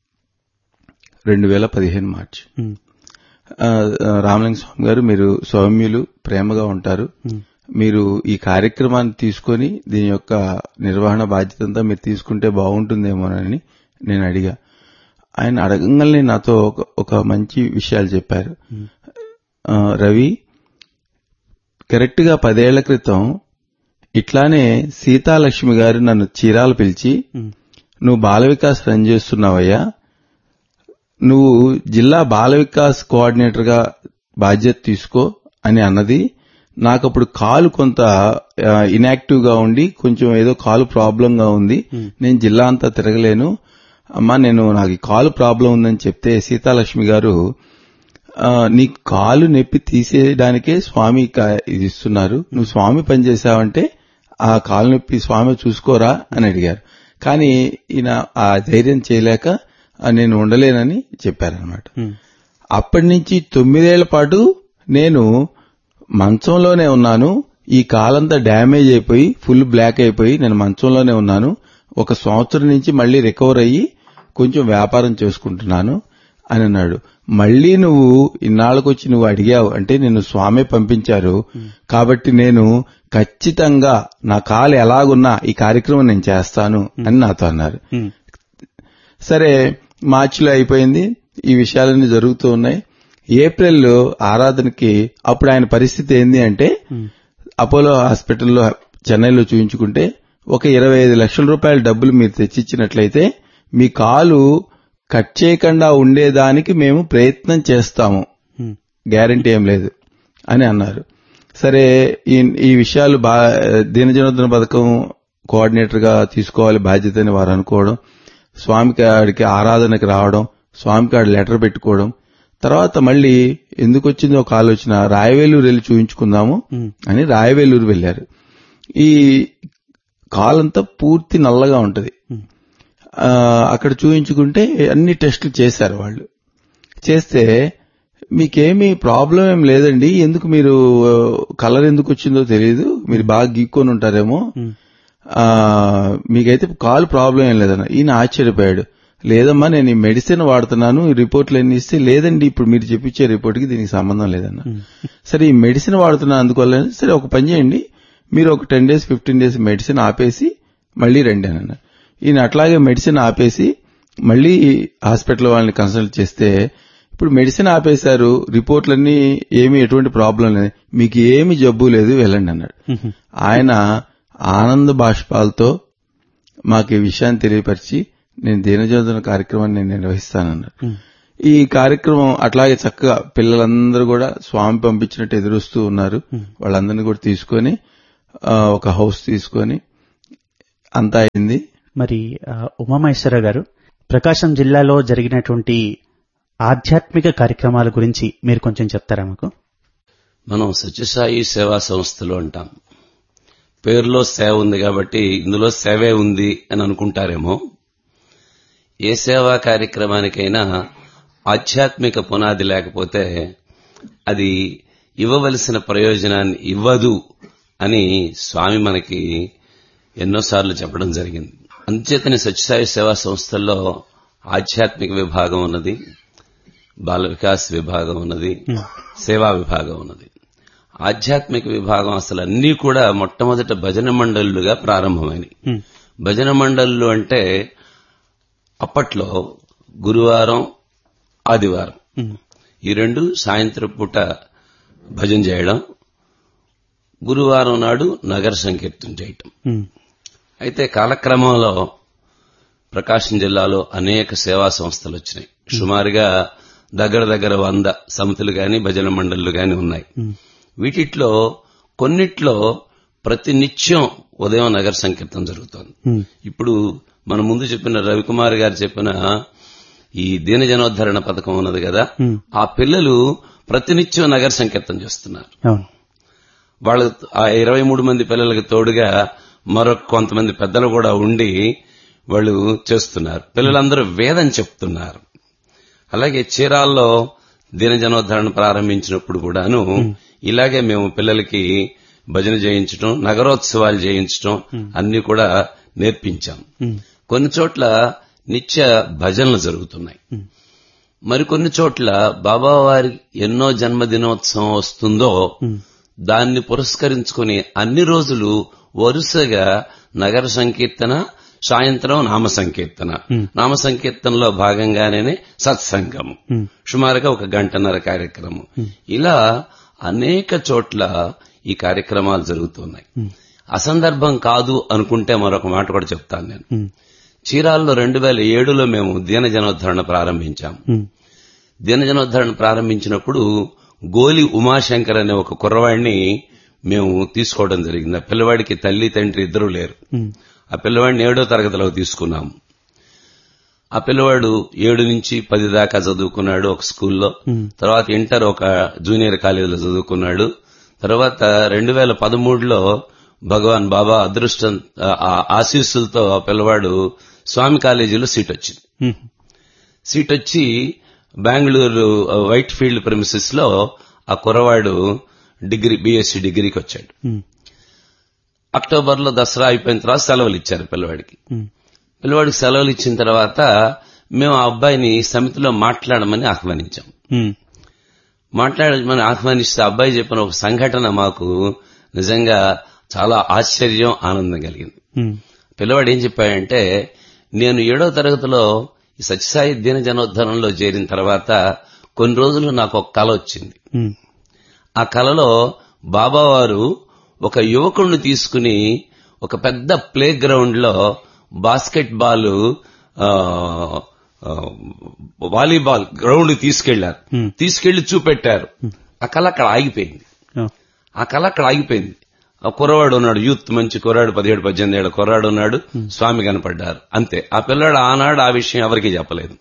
2015 మార్చి. రామలింగ స్వామి గారు, మీరు సౌమ్యులు, ప్రేమగా ఉంటారు, మీరు ఈ కార్యక్రమాన్ని తీసుకొని దీని యొక్క నిర్వహణ బాధ్యత అంతా మీరు తీసుకుంటే బాగుంటుందేమోనని నేను అడిగా. ఆయన అడగంగానే నాతో ఒక మంచి విషయాలు చెప్పారు. రవి, కరెక్ట్ గా 10 ఏళ్ల క్రితం ఇట్లానే సీతాలక్ష్మి గారు నన్ను చీరాలు పిలిచి, నువ్వు బాల వికాస్ రన్ చేస్తున్నావయ్యా, నువ్వు జిల్లా బాల వికాస్ కోఆర్డినేటర్ గా బాధ్యత తీసుకో అని అన్నది. నాకప్పుడు కాలు కొంత ఇన్యాక్టివ్ గా ఉండి, కొంచెం ఏదో కాలు ప్రాబ్లం గా ఉంది, నేను జిల్లా అంతా తిరగలేను అమ్మా, నాకు ఈ కాలు ప్రాబ్లం ఉందని చెప్తే సీతాలక్ష్మి గారు, నీ కాలు నొప్పి తీసేయడానికే స్వామి ఇది ఇస్తున్నారు, నువ్వు స్వామి పనిచేశావంటే ఆ కాలు నొప్పి స్వామి చూసుకోరా అని అడిగారు. కానీ ఈయన ఆ ధైర్యం చేయలేక నేను ఉండలేనని చెప్పారనమాట. అప్పటి నుంచి 9 ఏళ్ల పాటు నేను మంచంలోనే ఉన్నాను. ఈ కాలంతా డ్యామేజ్ అయిపోయి ఫుల్ బ్లాక్ అయిపోయి నేను మంచంలోనే ఉన్నాను. 1 సంవత్సరం నుంచి మళ్లీ రికవర్ అయ్యి కొంచెం వ్యాపారం చేసుకుంటున్నాను అని అన్నాడు. మళ్లీ నువ్వు ఇన్నాళ్ళకొచ్చి నువ్వు అడిగావు అంటే నిన్ను స్వామి పంపించారు కాబట్టి నేను ఖచ్చితంగా నా కాలు ఎలాగున్నా ఈ కార్యక్రమం నేను చేస్తాను అని నాతో అన్నారు. సరే మార్చిలో అయిపోయింది, ఈ విషయాలన్నీ జరుగుతూ ఉన్నాయి. ఏప్రిల్లో ఆరాధనకి అప్పుడు ఆయన పరిస్థితి ఏంది అంటే, అపోలో హాస్పిటల్లో చెన్నైలో చూయించుకుంటే ఒక 25 లక్షల రూపాయల డబ్బులు మీరు తెచ్చిచ్చినట్లయితే మీ కాలు కట్ చేయకుండా ఉండేదానికి మేము ప్రయత్నం చేస్తాము, గ్యారంటీ ఏం లేదు అని అన్నారు. సరే ఈ విషయాలు దీనజనోద్ధరణ పథకం కోఆర్డినేటర్ గా తీసుకోవాలి బాధ్యత అని వారు అనుకోవడం, స్వామి కాడికి ఆరాధనకి రావడం, స్వామి కాడి లెటర్ పెట్టుకోవడం, తర్వాత మళ్లీ ఎందుకు వచ్చిందో ఒక ఆలోచన, రాయవేలూరు వెళ్లి చూయించుకుందాము అని రాయవేలూరు వెళ్లారు. ఈ కాలంతా పూర్తి నల్లగా ఉంటది. అక్కడ చూయించుకుంటే అన్ని టెస్టులు చేశారు వాళ్ళు. చేస్తే మీకేమీ ప్రాబ్లం ఏం లేదండి, ఎందుకు మీరు కలర్ ఎందుకు వచ్చిందో తెలియదు, మీరు బాగా గీక్కొని ఉంటారేమో, మీకైతే కాలు ప్రాబ్లం ఏం లేదన్న. ఈయన ఆశ్చర్యపోయాడు. లేదమ్మా నేను ఈ మెడిసిన్ వాడుతున్నాను, ఈ రిపోర్ట్లు ఎన్ని ఇస్తే, లేదండి ఇప్పుడు మీరు చెప్పించే రిపోర్ట్కి దీనికి సంబంధం లేదన్న. సరే ఈ మెడిసిన్ వాడుతున్నా అందువల్ల, సరే ఒక పని చేయండి, మీరు ఒక 10 days 15 days మెడిసిన్ ఆపేసి మళ్లీ రండి అని అన్నారు. ఈయన అట్లాగే మెడిసిన్ ఆపేసి మళ్లీ హాస్పిటల్ వాళ్ళని కన్సల్ట్ చేస్తే, ఇప్పుడు మెడిసిన్ ఆపేశారు, రిపోర్ట్లన్నీ ఏమీ ఎటువంటి ప్రాబ్లం లేదు, మీకు ఏమి జబ్బు లేదు, వెళ్ళండి అన్నాడు. ఆయన ఆనంద బాష్పాలతో మాకు ఈ విషయాన్ని తెలియపరిచి, నేను దీనజనోద్ధరణ కార్యక్రమాన్ని నేను నిర్వహిస్తానన్నారు. ఈ కార్యక్రమం అట్లాగే చక్కగా పిల్లలందరూ కూడా స్వామి పంపించినట్టు ఎదురుస్తూ ఉన్నారు. వాళ్ళందరినీ కూడా తీసుకొని ఒక హౌస్ తీసుకొని అంతా అయింది. మరి ఉమామహేశ్వర గారు, ప్రకాశం జిల్లాలో జరిగినటువంటి ఆధ్యాత్మిక కార్యక్రమాల గురించి మీరు కొంచెం చెప్తారా మాకు? మనం సత్యసాయి సేవా సంస్థలు అంటాం. పేరులో సేవ ఉంది కాబట్టి ఇందులో సేవే ఉంది అని అనుకుంటారేమో. ఏ సేవా కార్యక్రమానికైనా ఆధ్యాత్మిక పునాది లేకపోతే అది ఇవ్వవలసిన ప్రయోజనాన్ని ఇవ్వదు అని స్వామి మనకి ఎన్నోసార్లు చెప్పడం జరిగింది. అంచేతని సత్యసాయి సేవా సంస్థల్లో ఆధ్యాత్మిక విభాగం ఉన్నది, బాల వికాస్ విభాగం ఉన్నది, సేవా విభాగం ఉన్నది. ఆధ్యాత్మిక విభాగం అసలు అన్నీ కూడా మొట్టమొదట భజన మండళ్లుగా ప్రారంభమైనవి. భజన మండళ్లు అంటే అప్పట్లో గురువారం, ఆదివారం ఈ రెండు సాయంత్రం పూట భజన చేయడం, గురువారం నాడు నగర సంకీర్తన చేయటం. అయితే కాలక్రమంలో ప్రకాశం జిల్లాలో అనేక సేవా సంస్థలు వచ్చినాయి. సుమారుగా దగ్గర 100 సమితులు గాని భజన మండళ్లు గాని ఉన్నాయి. వీటిలో కొన్నిట్లో ప్రతి నిత్యం ఉదయం నగర సంకీర్తన జరుగుతోంది. ఇప్పుడు మన ముందు చెప్పిన రవికుమార్ గారు చెప్పిన ఈ దీనజనోద్ధరణ పథకం ఉన్నది కదా, ఆ పిల్లలు ప్రతినిత్యం నగర సంకీర్తన చేస్తున్నారు. వాళ్ళు ఆ 23 మంది పిల్లలకు తోడుగా మరొక కొంతమంది పెద్దలు కూడా ఉండి వాళ్ళు చేస్తున్నారు. పిల్లలందరూ వేదం చెప్తున్నారు. అలాగే చీరాల్లో దీనజనోద్ధరణ ప్రారంభించినప్పుడు కూడాను ఇలాగే మేము పిల్లలకి భజన చేయించడం, నగరోత్సవాలు చేయించడం అన్ని కూడా నేర్పించాం. కొన్ని చోట్ల నిత్య భజనలు జరుగుతున్నాయి. మరికొన్ని చోట్ల బాబావారి ఎన్నో జన్మదినోత్సవం వస్తుందో దాన్ని పురస్కరించుకుని అన్ని రోజులు వరుసగా నగర సంకీర్తన, సాయంత్రం నామ సంకీర్తన, నామ సంకీర్తనలో భాగంగానే సత్సంగము, సుమారుగా 1 గంటన్నర కార్యక్రమం. ఇలా అనేక చోట్ల ఈ కార్యక్రమాలు జరుగుతున్నాయి. అసందర్భం కాదు అనుకుంటే మరొక మాట కూడా చెప్తాను నేను. చీరాల్లో 2007లో మేము దీనజనోద్ధరణ ప్రారంభించాం. దీనజనోద్ధరణ ప్రారంభించినప్పుడు గోలి ఉమాశంకర్ అనే ఒక కుర్రవాడిని మేము తీసుకోవడం జరిగింది. ఆ పిల్లవాడికి తల్లి తండ్రి ఇద్దరూ లేరు. ఆ పిల్లవాడిని 7వ తరగతిలో తీసుకున్నాము. ఆ పిల్లవాడు 7 నుంచి 10 దాకా చదువుకున్నాడు ఒక స్కూల్లో. తర్వాత ఇంటర్ ఒక జూనియర్ కాలేజీలో చదువుకున్నాడు. తర్వాత 2013లో భగవాన్ బాబా అదృష్టం ఆశీస్సులతో ఆ పిల్లవాడు స్వామి కాలేజీలో సీట్ వచ్చింది. సీట్ వచ్చి బెంగళూరు వైట్ ఫీల్డ్ ప్రెమిసెస్ లో ఆ కుర్రవాడు బీఎస్సీ డిగ్రీకి వచ్చాడు. అక్టోబర్లో దసరా అయిపోయిన తర్వాత సెలవులు ఇచ్చారు పిల్లవాడికి. పిల్లవాడికి సెలవులు ఇచ్చిన తర్వాత మేము ఆ అబ్బాయిని సమితిలో మాట్లాడమని ఆహ్వానించాం. మాట్లాడమని ఆహ్వానిస్తే అబ్బాయి చెప్పిన ఒక సంఘటన మాకు నిజంగా చాలా ఆశ్చర్యం, ఆనందం కలిగింది. పిల్లవాడు ఏం చెప్పాడంటే, నేను 7వ తరగతిలో ఈ సత్యసాయి దీనజనోద్ధరణలో చేరిన తర్వాత కొన్ని రోజులు నాకు ఒక కల వచ్చింది. ఆ కలలో బాబావారు ఒక యువకుడిని తీసుకుని ఒక పెద్ద ప్లే గ్రౌండ్ లో బాస్కెట్ బాల్, వాలీబాల్ గ్రౌండ్ తీసుకెళ్లి చూపెట్టారు. ఆ కళ అక్కడ ఆగిపోయింది. ఆ కుర్రవాడు ఉన్నాడు, యూత్ మంచి కుర్రాడు, 17-18 ఏళ్ల కుర్రాడు ఉన్నాడు. స్వామి కనపడ్డారు, అంతే. ఆ పిల్లాడు ఆనాడు ఆ విషయం ఎవరికీ చెప్పలేదు.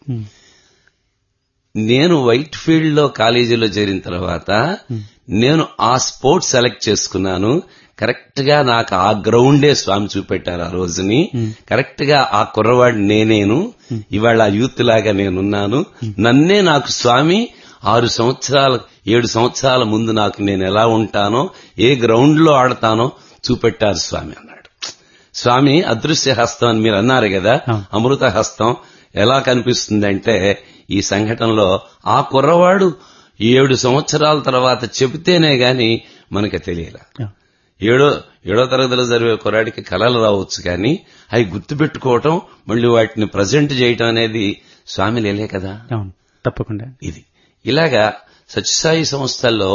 నేను వైట్ ఫీల్డ్ లో కాలేజీలో చేరిన తర్వాత నేను ఆ స్పోర్ట్స్ సెలెక్ట్ చేసుకున్నాను. కరెక్ట్ గా నాకు ఆ గ్రౌండే స్వామి చూపెట్టారు ఆ రోజుని. కరెక్ట్ గా ఆ కుర్రవాడు నేనేను, ఇవాళ ఆ యూత్ లాగా నేనున్నాను. నన్నే నాకు స్వామి 7 సంవత్సరాల ముందు నాకు నేను ఎలా ఉంటానో, ఏ గ్రౌండ్ లో ఆడతానో చూపెట్టారు స్వామి అన్నాడు. స్వామి అదృశ్య హస్తం అని మీరు అన్నారు కదా, అమృత హస్తం ఎలా కనిపిస్తుందంటే ఈ సంఘటనలో ఆ కుర్రవాడు 7 సంవత్సరాల తర్వాత చెబితేనే గాని మనకి తెలియలా. 7వ తరగతిలో చదివే కుర్రాడికి కళలు రావచ్చు, కానీ అవి గుర్తుపెట్టుకోవటం, మళ్ళీ వాటిని ప్రజెంట్ చేయటం అనేది స్వామి లేలే కదా. తప్పకుండా ఇది ఇలాగా సత్యసాయి సంస్థల్లో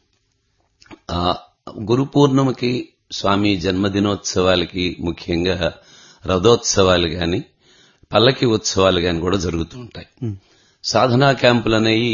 గురు పూర్ణిమకి, స్వామి జన్మదినోత్సవాలకి, ముఖ్యంగా రథోత్సవాలు గాని, పల్లకి ఉత్సవాలు గాని కూడా జరుగుతూ ఉంటాయి. సాధనా క్యాంపులు అనేవి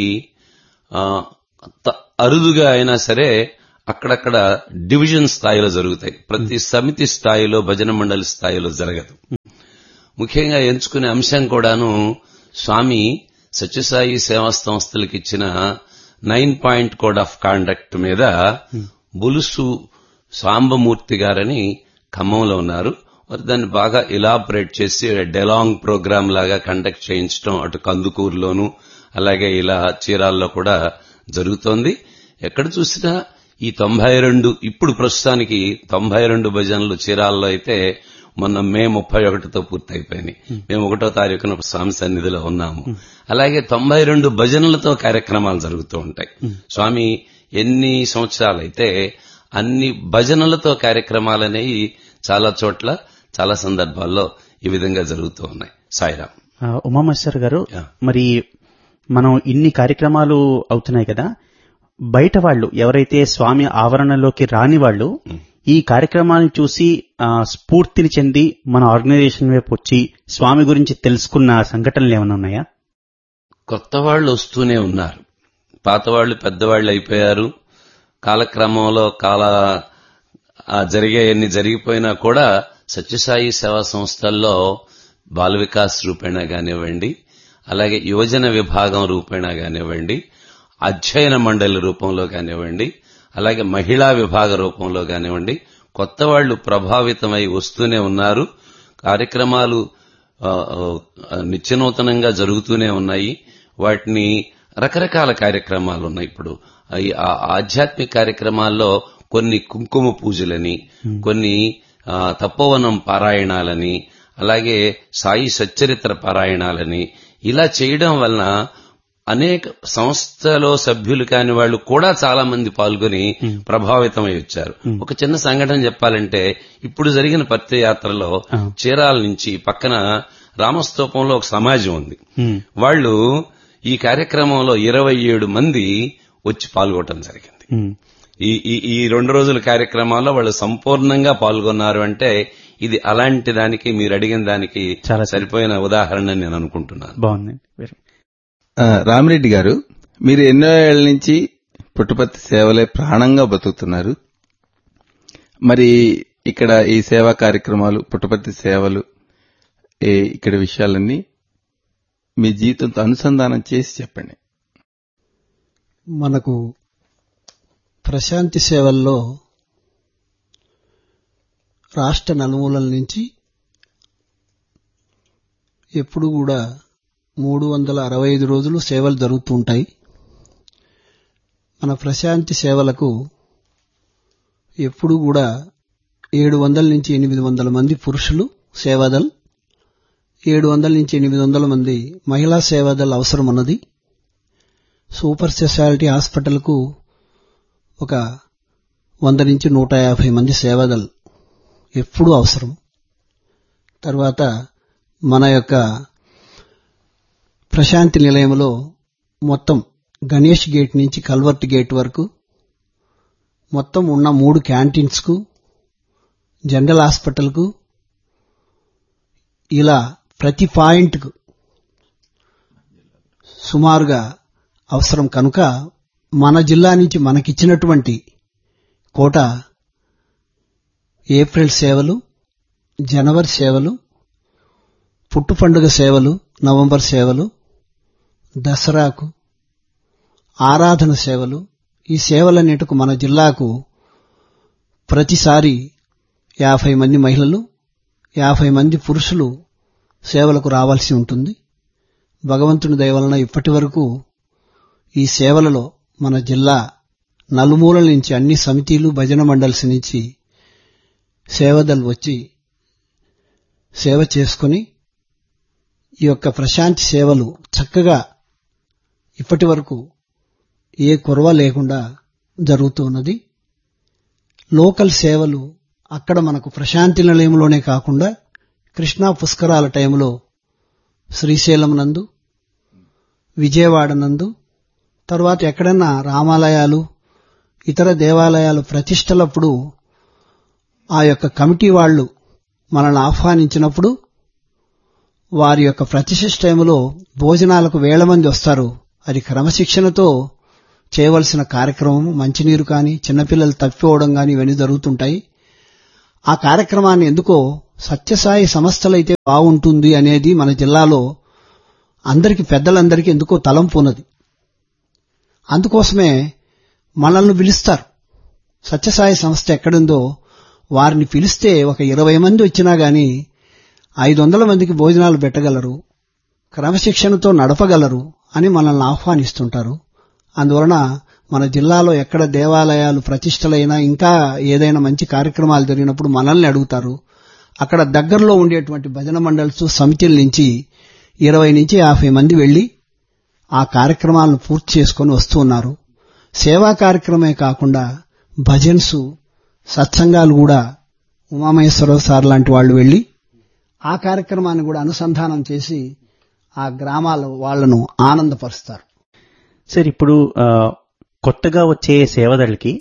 అరుదుగా అయినా సరే అక్కడక్కడ డివిజన్ స్థాయిలో జరుగుతాయి. ప్రతి సమితి స్థాయిలో, భజన మండలి స్థాయిలో జరగదు. ముఖ్యంగా ఎంచుకునే అంశం కూడాను స్వామి సత్యసాయి సేవా సంస్థలకు ఇచ్చిన 9 పాయింట్ కోడ్ ఆఫ్ కాండక్ట్ మీద బులుసు సాంబమూర్తి గారని ఖమ్మంలో ఉన్నారు. దాన్ని బాగా ఇలాబరేట్ చేసి డెలాంగ్ ప్రోగ్రామ్ లాగా కండక్ట్ చేయించడం అటు కందుకూరులోను అలాగే ఇలా చీరాల్లో కూడా జరుగుతోంది. ఎక్కడ చూసినా ఈ 92 ఇప్పుడు ప్రస్తుతానికి 92 భజనలు చీరాల్లో అయితే మొన్న మే 31తో పూర్తయిపోయినాయి. మేము 1వ తారీఖున స్వామి సన్నిధిలో ఉన్నాము. అలాగే 92 భజనలతో కార్యక్రమాలు జరుగుతూ ఉంటాయి. స్వామి ఎన్ని సంవత్సరాలైతే అన్ని భజనలతో కార్యక్రమాలనేవి చాలా చోట్ల చాలా సందర్భాల్లో ఈ విధంగా జరుగుతూ ఉన్నాయి. సాయిరాం. ఉమామేశ్వర్ గారు, మరి మనం ఇన్ని కార్యక్రమాలు అవుతున్నాయి కదా, బయట వాళ్ళు ఎవరైతే స్వామి ఆవరణలోకి రాని వాళ్ళు ఈ కార్యక్రమాన్ని చూసి స్ఫూర్తిని చెంది మన ఆర్గనైజేషన్ వైపు వచ్చి స్వామి గురించి తెలుసుకున్న సంఘటనలు ఏమైనా ఉన్నాయా? కొత్త వాళ్ళు వస్తూనే ఉన్నారు. పాత వాళ్ళు పెద్దవాళ్ళు అయిపోయారు. కాలక్రమంలో జరిగేయన్ని జరిగిపోయినా కూడా సత్యసాయి సేవా సంస్థల్లో బాల వికాస్ రూపేణా కానివ్వండి, అలాగే యువజన విభాగం రూపేణా కానివ్వండి, అధ్యయన మండలి రూపంలో కానివ్వండి, అలాగే మహిళా విభాగ రూపంలో కానివ్వండి, కొత్త వాళ్లు ప్రభావితమై వస్తూనే ఉన్నారు. కార్యక్రమాలు నిత్యనూతనంగా జరుగుతూనే ఉన్నాయి. వాటిని రకరకాల కార్యక్రమాలు ఉన్నాయి. ఇప్పుడు ఆధ్యాత్మిక కార్యక్రమాల్లో కొన్ని కుంకుమ పూజలని, కొన్ని తపోవనం పారాయణాలని, అలాగే సాయి సచ్చరిత్ర పారాయణాలని ఇలా చేయడం వలన అనేక సంస్థలో సభ్యులు కాని వాళ్ళు కూడా చాలా మంది పాల్గొని ప్రభావితమై వచ్చారు. ఒక చిన్న సంఘటన చెప్పాలంటే, ఇప్పుడు జరిగిన పత్రయాత్రలో చీరాల నుంచి పక్కన రామస్తూపంలో ఒక సమాజం ఉంది. వాళ్ళు ఈ కార్యక్రమంలో 27 మంది వచ్చి పాల్గొనడం జరిగింది. ఈ 2 రోజుల కార్యక్రమాల్లో వాళ్ళు సంపూర్ణంగా పాల్గొన్నారు అంటే ఇది అలాంటి దానికి, మీరు అడిగిన దానికి చాలా సరిపోయిన ఉదాహరణ నేను అనుకుంటున్నాను. బాగుంది. రామిరెడ్డి గారు, మీరు ఎన్నో ఏళ్ల నుంచి పుట్టపర్తి సేవలే ప్రాణంగా బతుకుతున్నారు. మరి ఇక్కడ ఈ సేవా కార్యక్రమాలు, పుట్టపర్తి సేవలు, ఇక్కడ విషయాలన్నీ మీ జీవితంతో అనుసంధానం చేసి చెప్పండి. మనకు ప్రశాంతి సేవల్లో రాష్ట్ర నలుమూలల నుంచి ఎప్పుడు కూడా 365 రోజులు సేవలు జరుగుతూ ఉంటాయి. మన ప్రశాంతి సేవలకు ఎప్పుడు కూడా 700 నుంచి 800 మంది పురుషులు సేవాదల్, 700 నుంచి 800 మంది మహిళా సేవాదల్ అవసరం ఉన్నది. సూపర్ స్పెషాలిటీ హాస్పిటల్కు ఒక 100 నుంచి 150 మంది సేవాదల్ ఎప్పుడూ అవసరం. తర్వాత మన యొక్క ప్రశాంతి నిలయంలో మొత్తం గణేష్ గేట్ నుంచి కల్వర్ట్ గేట్ వరకు మొత్తం ఉన్న 3 క్యాంటీన్స్కు, జనరల్ హాస్పిటల్కు, ఇలా ప్రతి పాయింట్కు సుమారుగా అవసరం కనుక మన జిల్లా నుంచి మనకిచ్చినటువంటి కోట ఏప్రిల్ సేవలు, జనవరి సేవలు, పుట్టు పండుగ సేవలు, నవంబర్ సేవలు, దసరాకు ఆరాధన సేవలు, ఈ సేవలన్నిటికు మన జిల్లాకు ప్రతిసారి 50 మంది మహిళలు, 50 మంది పురుషులు సేవలకు రావాల్సి ఉంటుంది. భగవంతుని దయ వలన ఇప్పటి వరకు ఈ సేవలలో మన జిల్లా నలుమూలల నుంచి అన్ని సమితిలు, భజన మండల్స్ నుంచి సేవదల్ వచ్చి సేవ చేసుకుని ఈ యొక్క ప్రశాంతి సేవలు చక్కగా ఇప్పటి వరకు ఏ కొరవ లేకుండా జరుగుతున్నది. లోకల్ సేవలు అక్కడ మనకు ప్రశాంతి నిలయంలోనే కాకుండా కృష్ణా పుష్కరాల టైంలో శ్రీశైలం నందు, విజయవాడ నందు, తర్వాత ఎక్కడన్నా రామాలయాలు, ఇతర దేవాలయాలు ప్రతిష్టలప్పుడు ఆ యొక్క కమిటీ వాళ్ళు మనల్ని ఆహ్వానించినప్పుడు వారి యొక్క ప్రతిష్ఠ టైములో భోజనాలకు వేల మంది వస్తారు. అది క్రమశిక్షణతో చేయవలసిన కార్యక్రమం. మంచినీరు కానీ చిన్నపిల్లలు తప్పిపోవడం కానీ ఇవన్నీ జరుగుతుంటాయి. ఆ కార్యక్రమాన్ని ఎందుకో సత్యసాయి సంస్థలైతే బాగుంటుంది అనేది మన జిల్లాలో అందరికి పెద్దలందరికీ ఎందుకో తలంపు ఉన్నది. అందుకోసమే మనల్ని పిలుస్తారు. సత్యసాయి సంస్థ ఎక్కడుందో వారిని పిలిస్తే ఒక 20 మంది వచ్చినా గాని 500 మందికి భోజనాలు పెట్టగలరు, క్రమశిక్షణతో నడపగలరు అని మనల్ని ఆహ్వానిస్తుంటారు. అందువలన మన జిల్లాలో ఎక్కడ దేవాలయాలు ప్రతిష్టలైనా ఇంకా ఏదైనా మంచి కార్యక్రమాలు జరిగినప్పుడు మనల్ని అడుగుతారు. అక్కడ దగ్గరలో ఉండేటువంటి భజన మండల్స్ సమితిల నుంచి 20 నుంచి 50 మంది వెళ్లి ఆ కార్యక్రమాలను పూర్తి చేసుకుని వస్తూ ఉన్నారు. సేవా కార్యక్రమే కాకుండా భజన్స్, సత్సంగాలు కూడా ఉమామహేశ్వరరావు సార్ లాంటి వాళ్ళు వెళ్లి ఆ కార్యక్రమాన్ని కూడా అనుసంధానం చేసి ఆ గ్రామాల వాళ్లను ఆనందపరుస్తారు. సార్, ఇప్పుడు కొత్తగా వచ్చే సేవదళ్ళకి